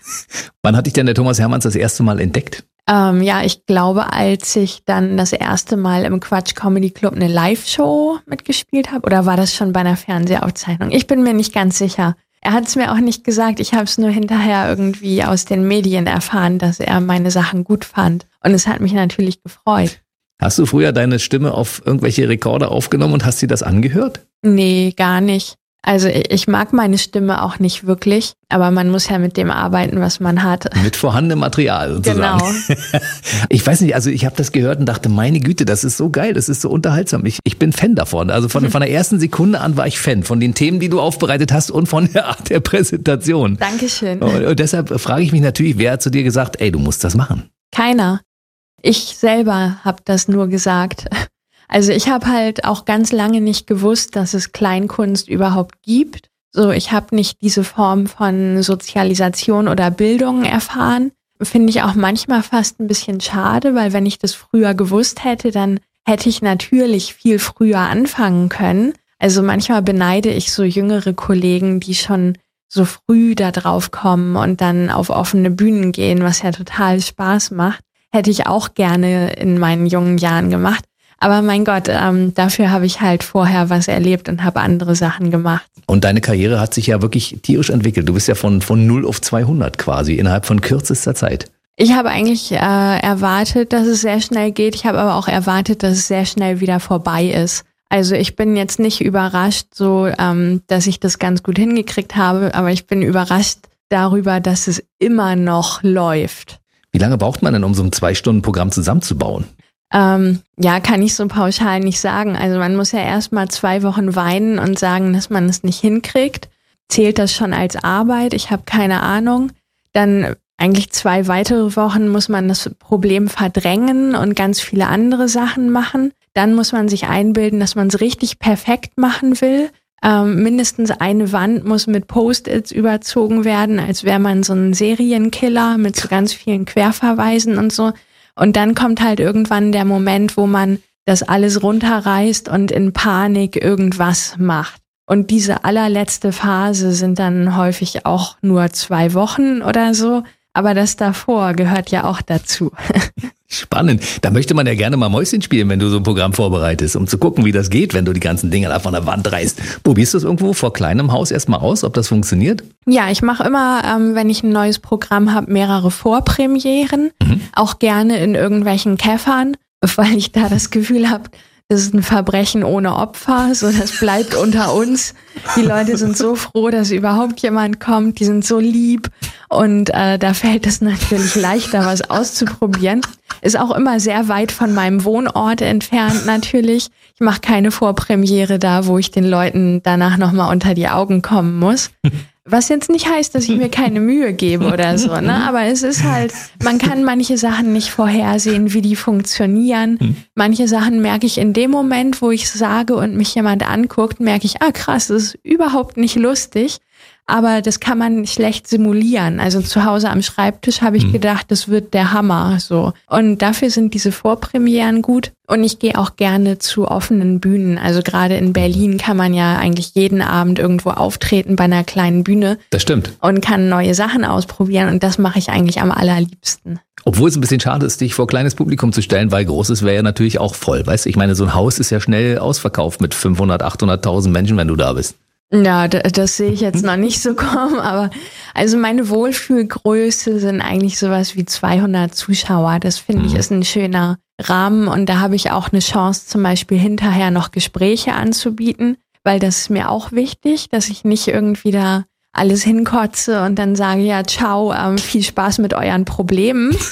Speaker 2: Wann hat dich denn der Thomas Hermanns das erste Mal entdeckt?
Speaker 5: Ja, ich glaube, als ich dann das erste Mal im Quatsch Comedy Club eine Live-Show mitgespielt habe, oder war das schon bei einer Fernsehaufzeichnung? Ich bin mir nicht ganz sicher. Er hat es mir auch nicht gesagt, ich habe es nur hinterher irgendwie aus den Medien erfahren, dass er meine Sachen gut fand. Und es hat mich natürlich gefreut.
Speaker 2: Hast du früher deine Stimme auf irgendwelche Rekorder aufgenommen und hast dir das angehört?
Speaker 5: Nee, gar nicht. Also ich mag meine Stimme auch nicht wirklich, aber man muss ja mit dem arbeiten, was man hat.
Speaker 2: Mit vorhandenem Material sozusagen.
Speaker 5: Genau.
Speaker 2: Ich weiß nicht, also ich habe das gehört und dachte, meine Güte, das ist so geil, das ist so unterhaltsam. Ich bin Fan davon. Also von der ersten Sekunde an war ich Fan von den Themen, die du aufbereitet hast und von der Art der Präsentation.
Speaker 5: Dankeschön.
Speaker 2: Und deshalb frage ich mich natürlich, wer hat zu dir gesagt, ey, du musst das machen?
Speaker 5: Keiner. Ich selber habe das nur gesagt. Also ich habe halt auch ganz lange nicht gewusst, dass es Kleinkunst überhaupt gibt. So, ich habe nicht diese Form von Sozialisation oder Bildung erfahren. Finde ich auch manchmal fast ein bisschen schade, weil wenn ich das früher gewusst hätte, dann hätte ich natürlich viel früher anfangen können. Also manchmal beneide ich so jüngere Kollegen, die schon so früh da drauf kommen und dann auf offene Bühnen gehen, was ja total Spaß macht. Hätte ich auch gerne in meinen jungen Jahren gemacht. Aber mein Gott, dafür habe ich halt vorher was erlebt und habe andere Sachen gemacht.
Speaker 2: Und deine Karriere hat sich ja wirklich tierisch entwickelt. Du bist ja von 0 auf 200 quasi innerhalb von kürzester Zeit.
Speaker 5: Ich habe eigentlich erwartet, dass es sehr schnell geht. Ich habe aber auch erwartet, dass es sehr schnell wieder vorbei ist. Also ich bin jetzt nicht überrascht, so dass ich das ganz gut hingekriegt habe, aber ich bin überrascht darüber, dass es immer noch läuft.
Speaker 2: Wie lange braucht man denn, um so ein 2-Stunden-Programm zusammenzubauen?
Speaker 5: Ja, kann ich so pauschal nicht sagen. Also man muss ja erst mal 2 Wochen weinen und sagen, dass man es nicht hinkriegt. Zählt das schon als Arbeit? Ich habe keine Ahnung. Dann eigentlich 2 weitere Wochen muss man das Problem verdrängen und ganz viele andere Sachen machen. Dann muss man sich einbilden, dass man es richtig perfekt machen will. Mindestens eine Wand muss mit Post-its überzogen werden, als wäre man so ein Serienkiller mit so ganz vielen Querverweisen und so. Und dann kommt halt irgendwann der Moment, wo man das alles runterreißt und in Panik irgendwas macht. Und diese allerletzte Phase sind dann häufig auch nur 2 Wochen oder so. Aber das davor gehört ja auch dazu.
Speaker 2: Spannend. Da möchte man ja gerne mal Mäuschen spielen, wenn du so ein Programm vorbereitest, um zu gucken, wie das geht, wenn du die ganzen Dinger da von der Wand reißt. Probierst du es irgendwo vor kleinem Haus erstmal aus, ob das funktioniert?
Speaker 5: Ja, ich mache immer, wenn ich ein neues Programm habe, mehrere Vorpremieren. Auch gerne in irgendwelchen Käffern, weil ich da das Gefühl habe, das ist ein Verbrechen ohne Opfer, so das bleibt unter uns. Die Leute sind so froh, dass überhaupt jemand kommt, die sind so lieb und da fällt es natürlich leichter, was auszuprobieren. Ist auch immer sehr weit von meinem Wohnort entfernt natürlich. Ich mache keine Vorpremiere da, wo ich den Leuten danach nochmal unter die Augen kommen muss. Was jetzt nicht heißt, dass ich mir keine Mühe gebe oder so, ne? Aber es ist halt, man kann manche Sachen nicht vorhersehen, wie die funktionieren. Manche Sachen merke ich in dem Moment, wo ich es sage und mich jemand anguckt, merke ich, krass, das ist überhaupt nicht lustig. Aber das kann man schlecht simulieren. Also zu Hause am Schreibtisch habe ich gedacht, das wird der Hammer, so. Und dafür sind diese Vorpremieren gut. Und ich gehe auch gerne zu offenen Bühnen. Also gerade in Berlin kann man ja eigentlich jeden Abend irgendwo auftreten bei einer kleinen Bühne.
Speaker 2: Das stimmt.
Speaker 5: Und kann neue Sachen ausprobieren. Und das mache ich eigentlich am allerliebsten.
Speaker 2: Obwohl es ein bisschen schade ist, dich vor kleines Publikum zu stellen, weil großes wäre ja natürlich auch voll, weißt du? Ich meine, so ein Haus ist ja schnell ausverkauft mit 500, 800.000 Menschen, wenn du da bist.
Speaker 5: Ja, das sehe ich jetzt noch nicht so kommen, aber also meine Wohlfühlgröße sind eigentlich sowas wie 200 Zuschauer. Das finde ich ist ein schöner Rahmen und da habe ich auch eine Chance, zum Beispiel hinterher noch Gespräche anzubieten, weil das ist mir auch wichtig, dass ich nicht irgendwie da alles hinkotze und dann sage, ja, ciao, viel Spaß mit euren Problemen.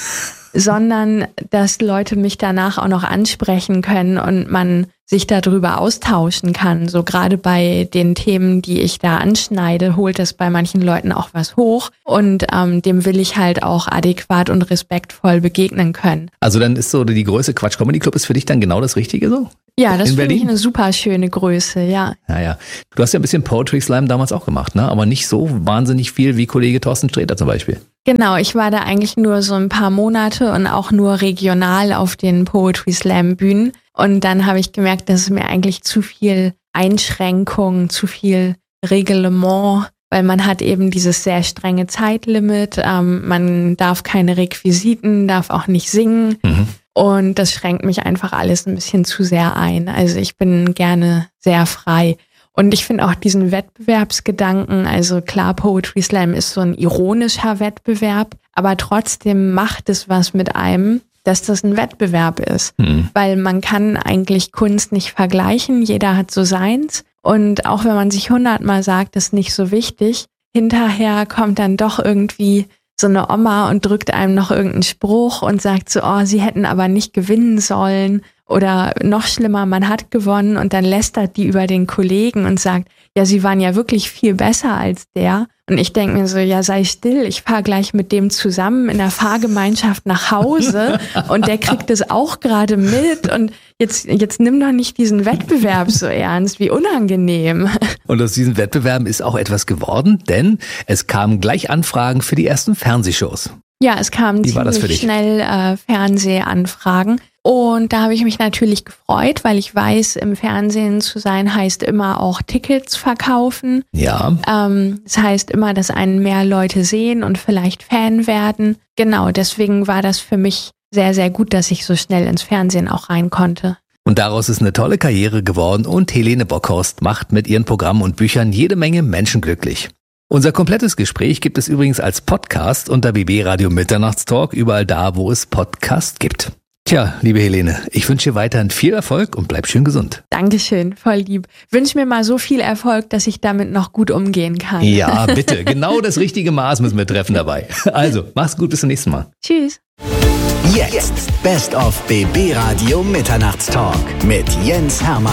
Speaker 5: sondern dass Leute mich danach auch noch ansprechen können und man sich darüber austauschen kann. So gerade bei den Themen, die ich da anschneide, holt das bei manchen Leuten auch was hoch und dem will ich halt auch adäquat und respektvoll begegnen können.
Speaker 2: Also dann ist so die Größe Quatsch Comedy Club ist für dich dann genau das Richtige so?
Speaker 5: Ja, das finde ich eine super schöne Größe, ja.
Speaker 2: Ja. Du hast ja ein bisschen Poetry Slam damals auch gemacht, ne? Aber nicht so wahnsinnig viel wie Kollege Thorsten Sträter zum Beispiel.
Speaker 5: Genau, ich war da eigentlich nur so ein paar Monate und auch nur regional auf den Poetry Slam Bühnen. Und dann habe ich gemerkt, dass es mir eigentlich zu viel Einschränkung, zu viel Reglement, weil man hat eben dieses sehr strenge Zeitlimit. Man darf keine Requisiten, darf auch nicht singen. Und das schränkt mich einfach alles ein bisschen zu sehr ein. Also ich bin gerne sehr frei. Und ich finde auch diesen Wettbewerbsgedanken, also klar, Poetry Slam ist so ein ironischer Wettbewerb, aber trotzdem macht es was mit einem, dass das ein Wettbewerb ist. Weil man kann eigentlich Kunst nicht vergleichen, jeder hat so seins. Und auch wenn man sich 100-mal sagt, das ist nicht so wichtig, hinterher kommt dann doch irgendwie so eine Oma und drückt einem noch irgendeinen Spruch und sagt so, oh, sie hätten aber nicht gewinnen sollen. Oder noch schlimmer, man hat gewonnen und dann lästert die über den Kollegen und sagt, ja, sie waren ja wirklich viel besser als der. Und ich denke mir so, ja, sei still, ich fahre gleich mit dem zusammen in der Fahrgemeinschaft nach Hause und der kriegt es auch gerade mit und jetzt nimm doch nicht diesen Wettbewerb so ernst, wie unangenehm.
Speaker 2: Und aus diesen Wettbewerben ist auch etwas geworden, denn es kamen gleich Anfragen für die ersten Fernsehshows.
Speaker 5: Ja, es kamen ziemlich schnell Fernsehanfragen. Und da habe ich mich natürlich gefreut, weil ich weiß, im Fernsehen zu sein heißt immer auch Tickets verkaufen.
Speaker 2: Ja.
Speaker 5: Das heißt immer, dass einen mehr Leute sehen und vielleicht Fan werden. Genau, deswegen war das für mich sehr, sehr gut, dass ich so schnell ins Fernsehen auch rein konnte.
Speaker 2: Und daraus ist eine tolle Karriere geworden und Helene Bockhorst macht mit ihren Programmen und Büchern jede Menge Menschen glücklich. Unser komplettes Gespräch gibt es übrigens als Podcast unter BB Radio Mitternachtstalk, überall da, wo es Podcast gibt. Tja, liebe Helene, ich wünsche dir weiterhin viel Erfolg und bleib schön gesund.
Speaker 5: Dankeschön, voll lieb. Wünsch mir mal so viel Erfolg, dass ich damit noch gut umgehen kann.
Speaker 2: Ja, bitte. Genau das richtige Maß müssen wir treffen dabei. Also, mach's gut, bis zum nächsten Mal.
Speaker 5: Tschüss.
Speaker 3: Jetzt Best of BB Radio Mitternachtstalk mit Jens Hermann.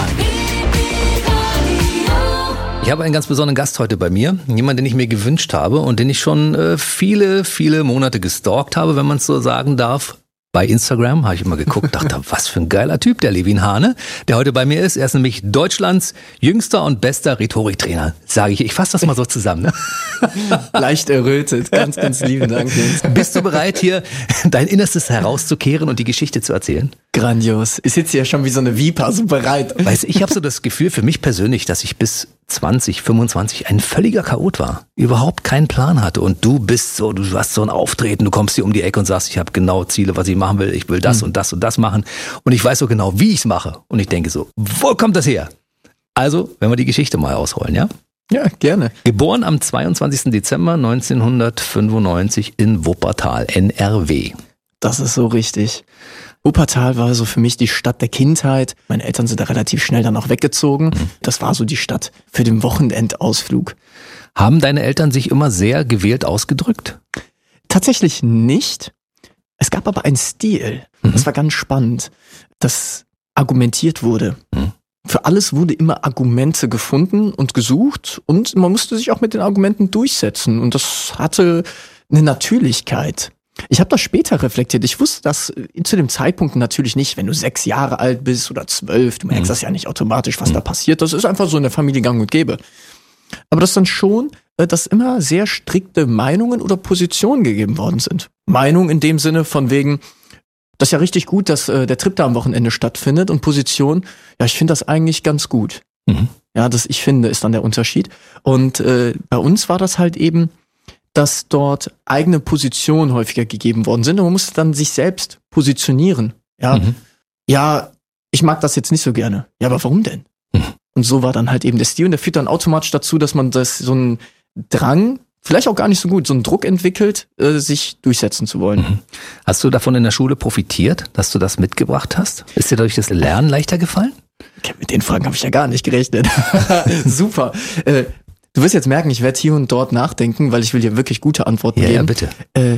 Speaker 2: Ich habe einen ganz besonderen Gast heute bei mir. Jemand, den ich mir gewünscht habe und den ich schon viele, viele Monate gestalkt habe, wenn man es so sagen darf. Bei Instagram habe ich immer geguckt, dachte, was für ein geiler Typ, der Levin Hane, der heute bei mir ist. Er ist nämlich Deutschlands jüngster und bester Rhetoriktrainer, sage ich. Ich fasse das mal so zusammen. Ne?
Speaker 6: Leicht errötet. Ganz, ganz lieben Dank, Jens.
Speaker 2: Bist du bereit, hier dein Innerstes herauszukehren und die Geschichte zu erzählen?
Speaker 6: Grandios. Ich sitze ja schon wie so eine Viper, so bereit.
Speaker 2: Weißt du, ich habe so das Gefühl für mich persönlich, dass ich bis 20, 25 ein völliger Chaot war. Überhaupt keinen Plan hatte. Und du bist so, du hast so ein Auftreten, du kommst hier um die Ecke und sagst, ich habe genau Ziele, was ich machen will. Ich will das und das und das machen. Und ich weiß so genau, wie ich es mache. Und ich denke so, wo kommt das her? Also, wenn wir die Geschichte mal ausrollen, ja?
Speaker 6: Ja, gerne.
Speaker 2: Geboren am 22. Dezember 1995 in Wuppertal, NRW.
Speaker 6: Das ist so richtig. Wuppertal war so für mich die Stadt der Kindheit. Meine Eltern sind da relativ schnell dann auch weggezogen. Das war so die Stadt für den Wochenendausflug.
Speaker 2: Haben deine Eltern sich immer sehr gewählt ausgedrückt?
Speaker 6: Tatsächlich nicht. Es gab aber einen Stil. Das war ganz spannend, dass argumentiert wurde. Für alles wurde immer Argumente gefunden und gesucht und man musste sich auch mit den Argumenten durchsetzen. Und das hatte eine Natürlichkeit. Ich habe das später reflektiert. Ich wusste das zu dem Zeitpunkt natürlich nicht, wenn du 6 Jahre alt bist oder 12. Du merkst das ja nicht automatisch, was da passiert. Das ist einfach so in der Familie gang und gäbe. Aber das dann schon, dass immer sehr strikte Meinungen oder Positionen gegeben worden sind. Meinung in dem Sinne von wegen, das ist ja richtig gut, dass der Trip da am Wochenende stattfindet und Position, ja, ich finde das eigentlich ganz gut. Ja, das ich finde, ist dann der Unterschied. Und bei uns war das halt eben, dass dort eigene Positionen häufiger gegeben worden sind und man musste dann sich selbst positionieren. Ja, ja, ich mag das jetzt nicht so gerne. Ja, aber warum denn? Und so war dann halt eben der Stil und der führt dann automatisch dazu, dass man das so einen Drang, vielleicht auch gar nicht so gut, so einen Druck entwickelt, sich durchsetzen zu wollen.
Speaker 2: Hast du davon in der Schule profitiert, dass du das mitgebracht hast? Ist dir dadurch das Lernen leichter gefallen?
Speaker 6: Mit den Fragen habe ich ja gar nicht gerechnet. Super. Du wirst jetzt merken, ich werde hier und dort nachdenken, weil ich will dir wirklich gute Antworten geben.
Speaker 2: Ja, bitte.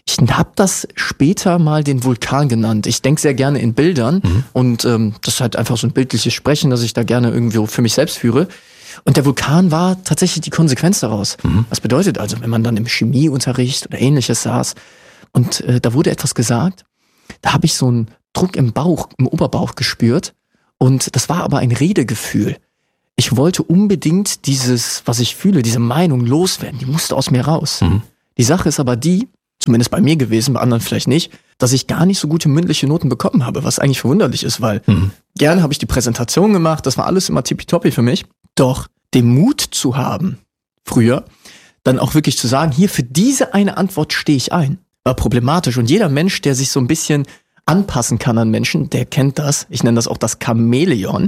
Speaker 6: Ich habe das später mal den Vulkan genannt. Ich denke sehr gerne in Bildern und das ist halt einfach so ein bildliches Sprechen, das ich da gerne irgendwie für mich selbst führe. Und der Vulkan war tatsächlich die Konsequenz daraus. Was bedeutet also, wenn man dann im Chemieunterricht oder ähnliches saß und da wurde etwas gesagt, da habe ich so einen Druck im Bauch, im Oberbauch gespürt und das war aber ein Redegefühl. Ich wollte unbedingt dieses, was ich fühle, diese Meinung loswerden, die musste aus mir raus. Die Sache ist aber die, zumindest bei mir gewesen, bei anderen vielleicht nicht, dass ich gar nicht so gute mündliche Noten bekommen habe, was eigentlich verwunderlich ist, weil gerne habe ich die Präsentation gemacht, das war alles immer tippitoppi für mich. Doch den Mut zu haben, früher, dann auch wirklich zu sagen, hier für diese eine Antwort stehe ich ein, war problematisch. Und jeder Mensch, der sich so ein bisschen anpassen kann an Menschen, der kennt das. Ich nenne das auch das Chamäleon.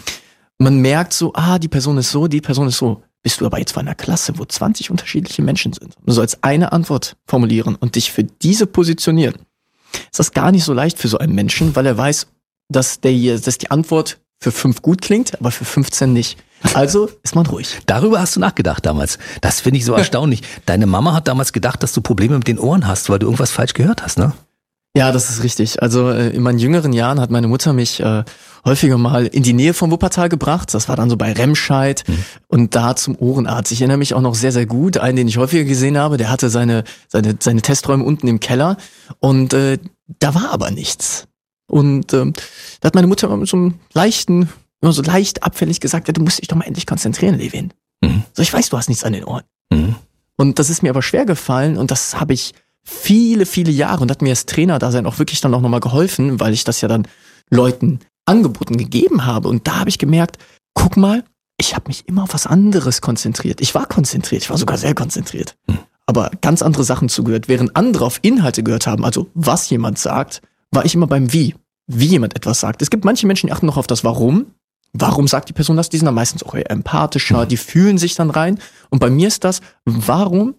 Speaker 6: Man merkt so, die Person ist so, die Person ist so. Bist du aber jetzt bei einer Klasse, wo 20 unterschiedliche Menschen sind. Du sollst eine Antwort formulieren und dich für diese positionieren. Ist das gar nicht so leicht für so einen Menschen, weil er weiß, dass die Antwort für 5 gut klingt, aber für 15 nicht. Also ist man ruhig.
Speaker 2: Darüber hast du nachgedacht damals. Das finde ich so erstaunlich. Deine Mama hat damals gedacht, dass du Probleme mit den Ohren hast, weil du irgendwas falsch gehört hast, ne?
Speaker 6: Ja, das ist richtig. Also in meinen jüngeren Jahren hat meine Mutter mich häufiger mal in die Nähe vom Wuppertal gebracht. Das war dann so bei Remscheid und da zum Ohrenarzt. Ich erinnere mich auch noch sehr, sehr gut. Einen, den ich häufiger gesehen habe, der hatte seine Testräume unten im Keller und da war aber nichts. Und da hat meine Mutter mit so einem immer so leicht abfällig gesagt, ja, du musst dich doch mal endlich konzentrieren, Levin. So, ich weiß, du hast nichts an den Ohren. Und das ist mir aber schwer gefallen und das habe ich viele, viele Jahre und hat mir als Trainer-Dasein auch wirklich dann auch nochmal geholfen, weil ich das ja dann Leuten angeboten gegeben habe. Und da habe ich gemerkt, guck mal, ich habe mich immer auf was anderes konzentriert. Ich war konzentriert, ich war sogar sehr konzentriert. Aber ganz andere Sachen zugehört. Während andere auf Inhalte gehört haben, also was jemand sagt, war ich immer beim Wie jemand etwas sagt. Es gibt manche Menschen, die achten noch auf das Warum. Warum sagt die Person das? Die sind dann meistens auch eher empathischer, die fühlen sich dann rein. Und bei mir ist das, warum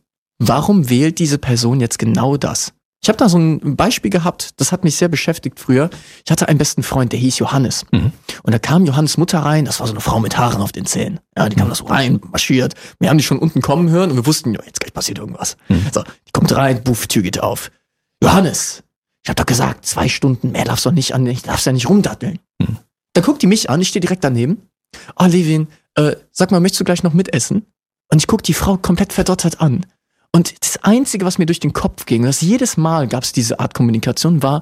Speaker 6: wählt diese Person jetzt genau das? Ich habe da so ein Beispiel gehabt, das hat mich sehr beschäftigt früher. Ich hatte einen besten Freund, der hieß Johannes. Und da kam Johannes Mutter rein, das war so eine Frau mit Haaren auf den Zähnen. Ja, die kam da so rein, marschiert. Wir haben die schon unten kommen hören und wir wussten, ja, jetzt gleich passiert irgendwas. So, die kommt rein, buff, Tür geht auf. Johannes, ich hab doch gesagt, 2 Stunden mehr darfst du nicht darfst ja nicht rumdatteln. Da guckt die mich an, ich stehe direkt daneben. Levin, sag mal, möchtest du gleich noch mitessen? Und ich guck die Frau komplett verdottert an. Und das Einzige, was mir durch den Kopf ging, dass jedes Mal gab es diese Art Kommunikation, war,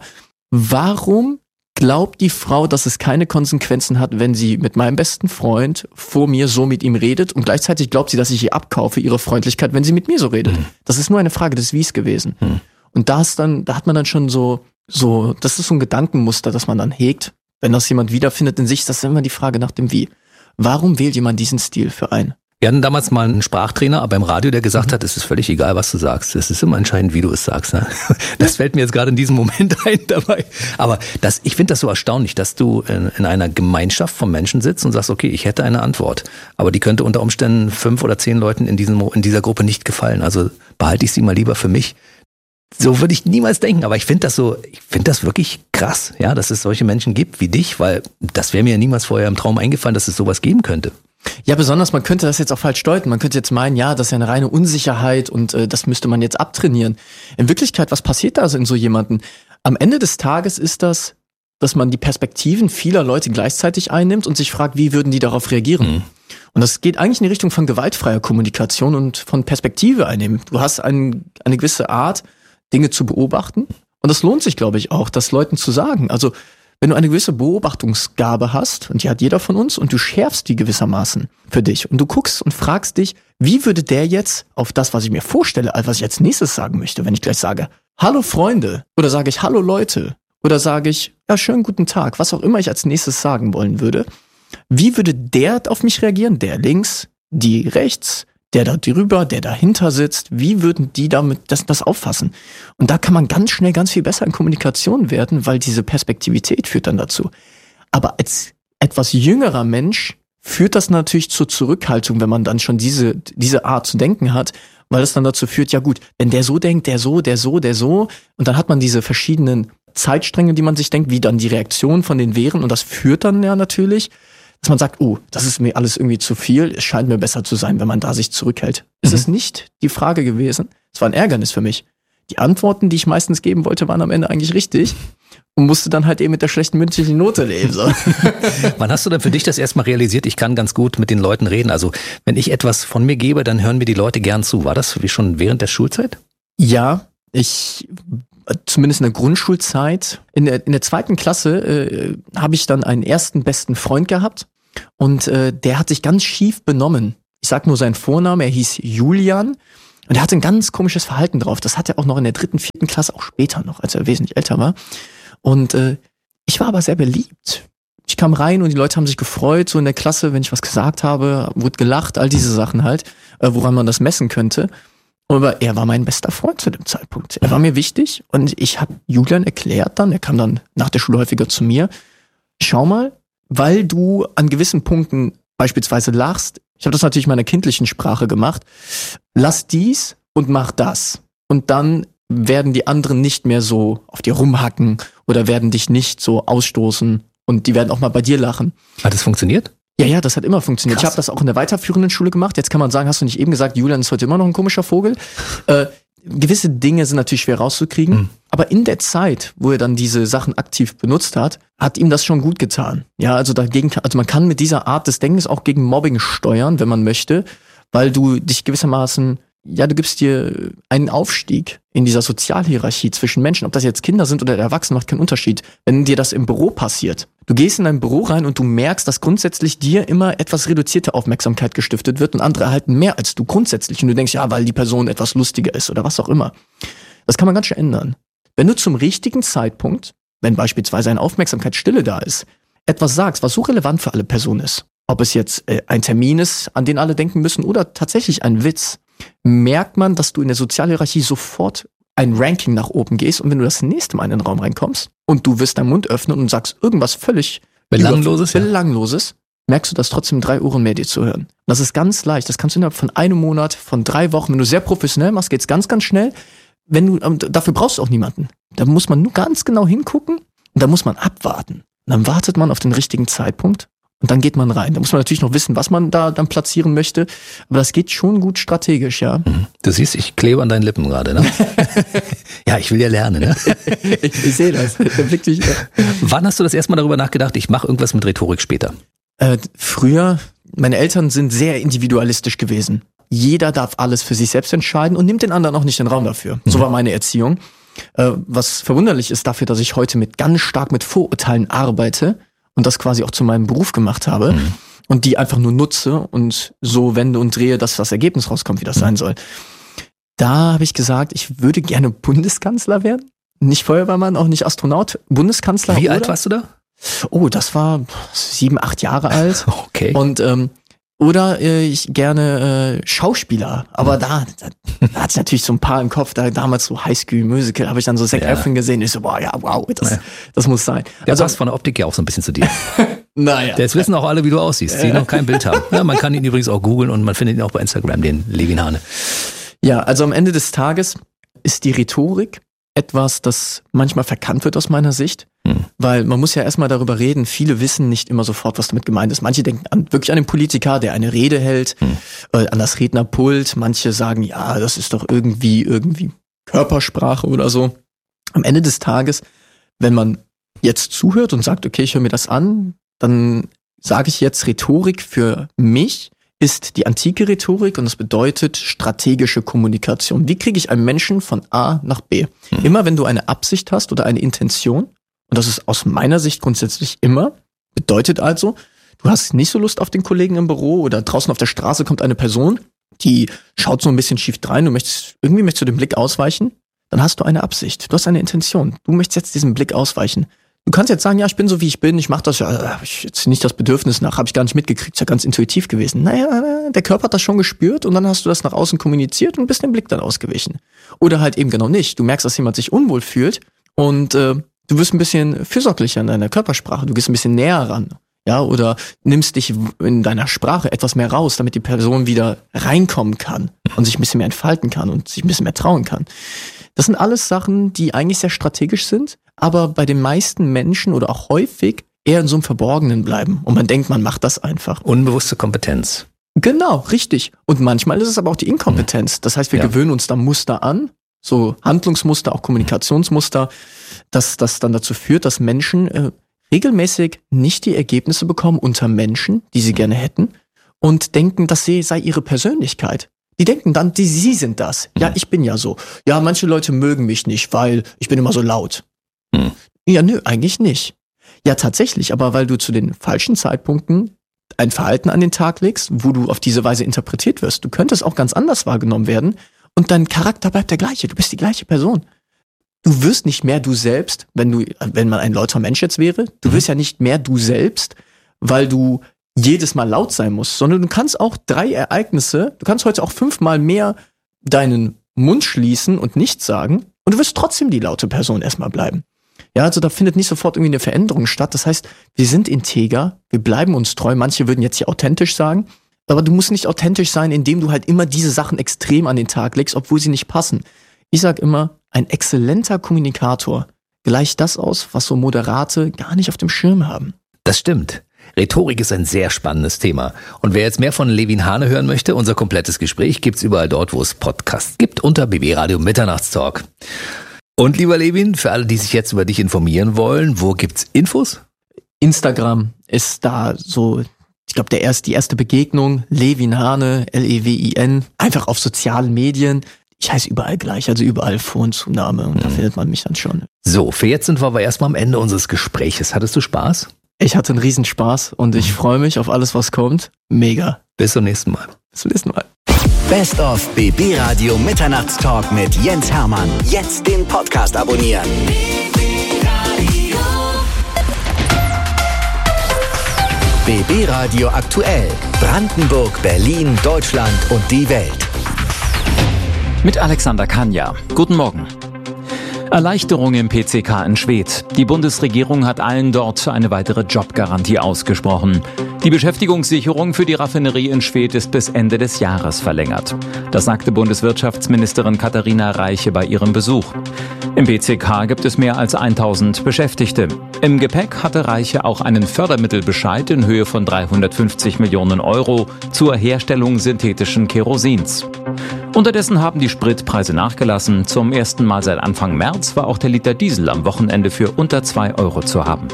Speaker 6: warum glaubt die Frau, dass es keine Konsequenzen hat, wenn sie mit meinem besten Freund vor mir so mit ihm redet und gleichzeitig glaubt sie, dass ich ihr abkaufe, ihre Freundlichkeit, wenn sie mit mir so redet. Das ist nur eine Frage des Wies gewesen. Und da hat man dann schon so, das ist so ein Gedankenmuster, das man dann hegt. Wenn das jemand wiederfindet in sich, das ist immer die Frage nach dem Wie. Warum wählt jemand diesen Stil für einen?
Speaker 2: Wir hatten damals mal einen Sprachtrainer beim Radio, der gesagt hat, es ist völlig egal, was du sagst. Es ist immer entscheidend, wie du es sagst. Ne? Das fällt mir jetzt gerade in diesem Moment ein dabei. Aber ich finde das so erstaunlich, dass du in einer Gemeinschaft von Menschen sitzt und sagst, okay, ich hätte eine Antwort. Aber die könnte unter Umständen 5 oder 10 Leuten in dieser Gruppe nicht gefallen. Also behalte ich sie mal lieber für mich. So würde ich niemals denken, aber ich finde das wirklich krass, ja, dass es solche Menschen gibt wie dich, weil das wäre mir ja niemals vorher im Traum eingefallen, dass es sowas geben könnte.
Speaker 6: Ja, besonders, man könnte das jetzt auch falsch deuten. Man könnte jetzt meinen, ja, das ist ja eine reine Unsicherheit und das müsste man jetzt abtrainieren. In Wirklichkeit, was passiert da also in so jemanden? Am Ende des Tages ist das, dass man die Perspektiven vieler Leute gleichzeitig einnimmt und sich fragt, wie würden die darauf reagieren? Und das geht eigentlich in die Richtung von gewaltfreier Kommunikation und von Perspektive einnehmen. Du hast eine gewisse Art, Dinge zu beobachten. Und das lohnt sich, glaube ich, auch, das Leuten zu sagen. Also, wenn du eine gewisse Beobachtungsgabe hast, und die hat jeder von uns, und du schärfst die gewissermaßen für dich, und du guckst und fragst dich, wie würde der jetzt auf das, was ich mir vorstelle, was ich als nächstes sagen möchte, wenn ich gleich sage, hallo Freunde, oder sage ich, hallo Leute, oder sage ich, ja, schönen guten Tag, was auch immer ich als nächstes sagen wollen würde, wie würde der auf mich reagieren? Der links, die rechts, der da drüber, der dahinter sitzt, wie würden die damit das auffassen? Und da kann man ganz schnell ganz viel besser in Kommunikation werden, weil diese Perspektivität führt dann dazu. Aber als etwas jüngerer Mensch führt das natürlich zur Zurückhaltung, wenn man dann schon diese Art zu denken hat, weil es dann dazu führt, ja gut, wenn der so denkt, der so, und dann hat man diese verschiedenen Zeitstränge, die man sich denkt, wie dann die Reaktion von den wären, und das führt dann ja natürlich, dass man sagt, oh, das ist mir alles irgendwie zu viel, es scheint mir besser zu sein, wenn man da sich zurückhält. Es ist nicht die Frage gewesen, es war ein Ärgernis für mich. die Antworten, die ich meistens geben wollte, waren am Ende eigentlich richtig. Und musste dann halt eben mit der schlechten mündlichen Note leben. So.
Speaker 2: Wann hast du denn für dich das erstmal realisiert, ich kann ganz gut mit den Leuten reden? Also wenn ich etwas von mir gebe, dann hören mir die Leute gern zu. War das schon während der Schulzeit?
Speaker 6: Ja, zumindest in der Grundschulzeit. In der 2. Klasse habe ich dann einen ersten besten Freund gehabt. Und der hat sich ganz schief benommen. Ich sag nur seinen Vornamen, er hieß Julian. Und er hatte ein ganz komisches Verhalten drauf. Das hat er auch noch in der 3., 4. Klasse, auch später noch, als er wesentlich älter war. Und ich war aber sehr beliebt. Ich kam rein und die Leute haben sich gefreut, so in der Klasse, wenn ich was gesagt habe, wurde gelacht, all diese Sachen halt, woran man das messen könnte. Aber er war mein bester Freund zu dem Zeitpunkt. Er war mir wichtig und ich habe Julian erklärt dann, er kam dann nach der Schule häufiger zu mir, schau mal, weil du an gewissen Punkten beispielsweise lachst, ich habe das natürlich in meiner kindlichen Sprache gemacht, lass dies und mach das. Und dann werden die anderen nicht mehr so auf dir rumhacken oder werden dich nicht so ausstoßen und die werden auch mal bei dir lachen.
Speaker 2: Hat das funktioniert?
Speaker 6: Ja, das hat immer funktioniert.
Speaker 2: Krass.
Speaker 6: Ich habe das auch in der weiterführenden Schule gemacht. Jetzt kann man sagen, hast du nicht eben gesagt, Julian ist heute immer noch ein komischer Vogel? Gewisse Dinge sind natürlich schwer rauszukriegen, aber in der Zeit, wo er dann diese Sachen aktiv benutzt hat ihm das schon gut getan. Ja, also man kann mit dieser Art des Denkens auch gegen Mobbing steuern, wenn man möchte, weil du dich gewissermaßen, du gibst dir einen Aufstieg in dieser Sozialhierarchie zwischen Menschen. Ob das jetzt Kinder sind oder Erwachsene, macht keinen Unterschied. Wenn dir das im Büro passiert, du gehst in ein Büro rein und du merkst, dass grundsätzlich dir immer etwas reduzierte Aufmerksamkeit gestiftet wird und andere erhalten mehr als du grundsätzlich. Und du denkst, ja, weil die Person etwas lustiger ist oder was auch immer. Das kann man ganz schön ändern. Wenn du zum richtigen Zeitpunkt, wenn beispielsweise eine Aufmerksamkeitsstille da ist, etwas sagst, was so relevant für alle Personen ist, ob es jetzt ein Termin ist, an den alle denken müssen oder tatsächlich ein Witz, merkt man, dass du in der Sozialhierarchie sofort ein Ranking nach oben gehst und wenn du das nächste Mal in den Raum reinkommst und du wirst deinen Mund öffnen und sagst irgendwas völlig Belangloses, merkst du, dass trotzdem 3 Ohren mehr dir zuhören. Und das ist ganz leicht. Das kannst du innerhalb von einem Monat, von 3 Wochen, wenn du sehr professionell machst, geht's ganz, ganz schnell. Dafür brauchst du auch niemanden. Da muss man nur ganz genau hingucken und da muss man abwarten. Und dann wartet man auf den richtigen Zeitpunkt und dann geht man rein. Da muss man natürlich noch wissen, was man da dann platzieren möchte. Aber das geht schon gut strategisch, ja.
Speaker 2: Du siehst, ich klebe an deinen Lippen gerade, ne? Ja, ich will ja lernen, ne?
Speaker 6: Ich sehe das.
Speaker 2: Wann hast du das erste Mal darüber nachgedacht, ich mache irgendwas mit Rhetorik später?
Speaker 6: Früher, meine Eltern sind sehr individualistisch gewesen. Jeder darf alles für sich selbst entscheiden und nimmt den anderen auch nicht den Raum dafür. So war meine Erziehung. Was verwunderlich ist dafür, dass ich heute ganz stark mit Vorurteilen arbeite und das quasi auch zu meinem Beruf gemacht habe und die einfach nur nutze und so wende und drehe, dass das Ergebnis rauskommt, wie das sein soll. Da habe ich gesagt, ich würde gerne Bundeskanzler werden. Nicht Feuerwehrmann, auch nicht Astronaut, Bundeskanzler.
Speaker 2: Wie alt warst du da?
Speaker 6: Oh, das war 7, 8 Jahre alt.
Speaker 2: Okay.
Speaker 6: Und oder ich gerne Schauspieler, aber da hatte ich natürlich so ein paar im Kopf, damals so Highschool-Musical, habe ich dann so Zac Efron gesehen, ich so, boah, ja, wow, das muss sein.
Speaker 2: Der passt von der Optik ja auch so ein bisschen zu dir.
Speaker 6: Naja.
Speaker 2: Jetzt wissen auch alle, wie du aussiehst, die noch kein Bild haben. Ja, man kann ihn übrigens auch googeln und man findet ihn auch bei Instagram, den Levin Hane.
Speaker 6: Ja, also am Ende des Tages ist die Rhetorik etwas, das manchmal verkannt wird aus meiner Sicht, weil man muss ja erstmal darüber reden, viele wissen nicht immer sofort, was damit gemeint ist. Manche denken wirklich an den Politiker, der eine Rede hält, an das Rednerpult, manche sagen, ja, das ist doch irgendwie Körpersprache oder so. Am Ende des Tages, wenn man jetzt zuhört und sagt, okay, ich höre mir das an, dann sage ich jetzt, Rhetorik für mich ist die antike Rhetorik und das bedeutet strategische Kommunikation. Wie kriege ich einen Menschen von A nach B? Immer wenn du eine Absicht hast oder eine Intention, und das ist aus meiner Sicht grundsätzlich immer, bedeutet also, du hast nicht so Lust auf den Kollegen im Büro oder draußen auf der Straße kommt eine Person, die schaut so ein bisschen schief drein, möchtest du dem Blick ausweichen, dann hast du eine Absicht, du hast eine Intention, du möchtest jetzt diesem Blick ausweichen. Du kannst jetzt sagen, ja, ich bin so wie ich bin, ich mache das, ja, habe ich jetzt nicht das Bedürfnis nach, habe ich gar nicht mitgekriegt, ist ja ganz intuitiv gewesen. Naja, der Körper hat das schon gespürt und dann hast du das nach außen kommuniziert und bist dem Blick dann ausgewichen. Oder halt eben genau nicht. Du merkst, dass jemand sich unwohl fühlt und du wirst ein bisschen fürsorglicher in deiner Körpersprache, du gehst ein bisschen näher ran. Ja, oder nimmst dich in deiner Sprache etwas mehr raus, damit die Person wieder reinkommen kann und sich ein bisschen mehr entfalten kann und sich ein bisschen mehr trauen kann. Das sind alles Sachen, die eigentlich sehr strategisch sind, aber bei den meisten Menschen oder auch häufig eher in so einem Verborgenen bleiben. Und man denkt, man macht das einfach.
Speaker 2: Unbewusste Kompetenz.
Speaker 6: Genau, richtig. Und manchmal ist es aber auch die Inkompetenz. Das heißt, wir gewöhnen uns da Muster an so Handlungsmuster, auch Kommunikationsmuster, dass das dann dazu führt, dass Menschen regelmäßig nicht die Ergebnisse bekommen unter Menschen, die sie gerne hätten, und denken, das sei ihre Persönlichkeit. Die denken dann, sie sind das. Ja, ich bin ja so. Ja, manche Leute mögen mich nicht, weil ich bin immer so laut. Ja, nö, eigentlich nicht. Ja, tatsächlich, aber weil du zu den falschen Zeitpunkten ein Verhalten an den Tag legst, wo du auf diese Weise interpretiert wirst. Du könntest auch ganz anders wahrgenommen werden und dein Charakter bleibt der gleiche. Du bist die gleiche Person. Du wirst nicht mehr du selbst, wenn man ein lauter Mensch jetzt wäre. Du wirst ja nicht mehr du selbst, weil du jedes Mal laut sein musst, sondern du kannst auch 3 Ereignisse, du kannst heute auch 5-mal mehr deinen Mund schließen und nichts sagen und du wirst trotzdem die laute Person erstmal bleiben. Ja, also da findet nicht sofort irgendwie eine Veränderung statt. Das heißt, wir sind integer, wir bleiben uns treu. Manche würden jetzt hier authentisch sagen, aber du musst nicht authentisch sein, indem du halt immer diese Sachen extrem an den Tag legst, obwohl sie nicht passen. Ich sag immer, ein exzellenter Kommunikator gleicht das aus, was so Moderate gar nicht auf dem Schirm haben.
Speaker 2: Das stimmt. Rhetorik ist ein sehr spannendes Thema. Und wer jetzt mehr von Levin Hane hören möchte, unser komplettes Gespräch gibt's überall dort, wo es Podcasts gibt, unter BB Radio Mitternachtstalk. Und lieber Levin, für alle, die sich jetzt über dich informieren wollen, wo gibt's Infos?
Speaker 6: Instagram ist da so, ich glaube, die erste Begegnung, Levin Hane, Lewin, einfach auf sozialen Medien. Ich heiße überall gleich, also überall Vor- und Zunahme und da findet man mich dann schon.
Speaker 2: So, für jetzt sind wir aber erstmal am Ende unseres Gespräches. Hattest du Spaß?
Speaker 6: Ich hatte einen Riesenspaß und ich freue mich auf alles, was kommt. Mega.
Speaker 2: Bis zum nächsten Mal.
Speaker 6: Bis zum nächsten Mal.
Speaker 3: Best of BB Radio Mitternachtstalk mit Jens Hermann. Jetzt den Podcast abonnieren. BB Radio aktuell. Brandenburg, Berlin, Deutschland und die Welt.
Speaker 7: Mit Alexander Kanja. Guten Morgen. Erleichterung im PCK in Schwedt. Die Bundesregierung hat allen dort eine weitere Jobgarantie ausgesprochen. Die Beschäftigungssicherung für die Raffinerie in Schwedt ist bis Ende des Jahres verlängert. Das sagte Bundeswirtschaftsministerin Katharina Reiche bei ihrem Besuch. Im PCK gibt es mehr als 1000 Beschäftigte. Im Gepäck hatte Reiche auch einen Fördermittelbescheid in Höhe von 350 Millionen Euro zur Herstellung synthetischen Kerosins. Unterdessen haben die Spritpreise nachgelassen. Zum ersten Mal seit Anfang März war auch der Liter Diesel am Wochenende für unter 2 Euro zu haben.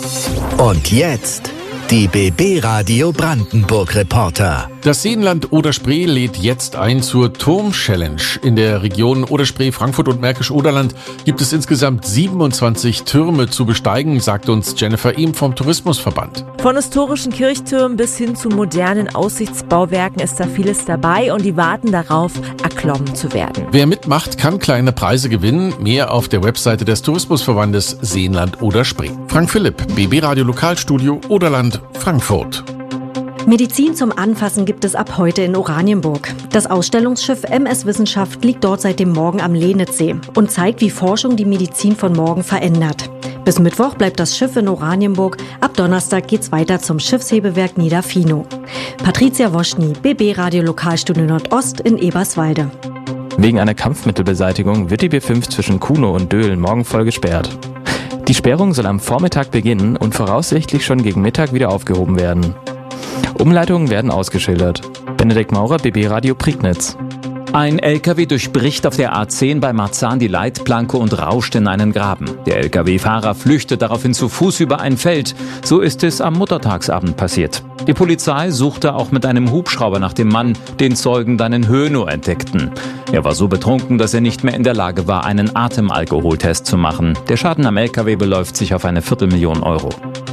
Speaker 3: Und jetzt die BB Radio Brandenburg Reporter.
Speaker 8: Das Seenland Oder-Spree lädt jetzt ein zur Turm-Challenge. In der Region Oder-Spree, Frankfurt und Märkisch-Oderland gibt es insgesamt 27 Türme zu besteigen, sagt uns Jennifer Ehm vom Tourismusverband.
Speaker 9: Von historischen Kirchtürmen bis hin zu modernen Aussichtsbauwerken ist da vieles dabei und die warten darauf, erklommen zu werden.
Speaker 8: Wer mitmacht, kann kleine Preise gewinnen. Mehr auf der Webseite des Tourismusverbandes Seenland Oder-Spree. Frank Philipp, BB Radio Lokalstudio Oderland, Frankfurt.
Speaker 10: Medizin zum Anfassen gibt es ab heute in Oranienburg. Das Ausstellungsschiff MS Wissenschaft liegt dort seit dem Morgen am Lenitzsee und zeigt, wie Forschung die Medizin von morgen verändert. Bis Mittwoch bleibt das Schiff in Oranienburg. Ab Donnerstag geht's weiter zum Schiffshebewerk Niederfino. Patricia Woschny, BB Radio Lokalstudio Nordost in Eberswalde.
Speaker 11: Wegen einer Kampfmittelbeseitigung wird die B5 zwischen Kuno und Döhlen morgen voll gesperrt. Die Sperrung soll am Vormittag beginnen und voraussichtlich schon gegen Mittag wieder aufgehoben werden. Umleitungen werden ausgeschildert. Benedikt Maurer, BB Radio Prignitz.
Speaker 7: Ein LKW durchbricht auf der A10 bei Marzahn die Leitplanke und rauscht in einen Graben. Der LKW-Fahrer flüchtet daraufhin zu Fuß über ein Feld. So ist es am Muttertagsabend passiert. Die Polizei suchte auch mit einem Hubschrauber nach dem Mann, den Zeugen dann in Hönow entdeckten. Er war so betrunken, dass er nicht mehr in der Lage war, einen Atemalkoholtest zu machen. Der Schaden am LKW beläuft sich auf eine 250.000 Euro.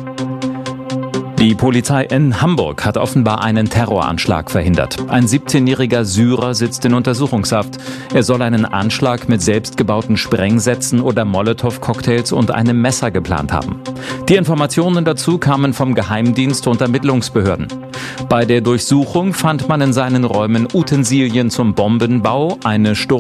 Speaker 7: Die Polizei in Hamburg hat offenbar einen Terroranschlag verhindert. Ein 17-jähriger Syrer sitzt in Untersuchungshaft. Er soll einen Anschlag mit selbstgebauten Sprengsätzen oder Molotow-Cocktails und einem Messer geplant haben. Die Informationen dazu kamen vom Geheimdienst und Ermittlungsbehörden. Bei der Durchsuchung fand man in seinen Räumen Utensilien zum Bombenbau, eine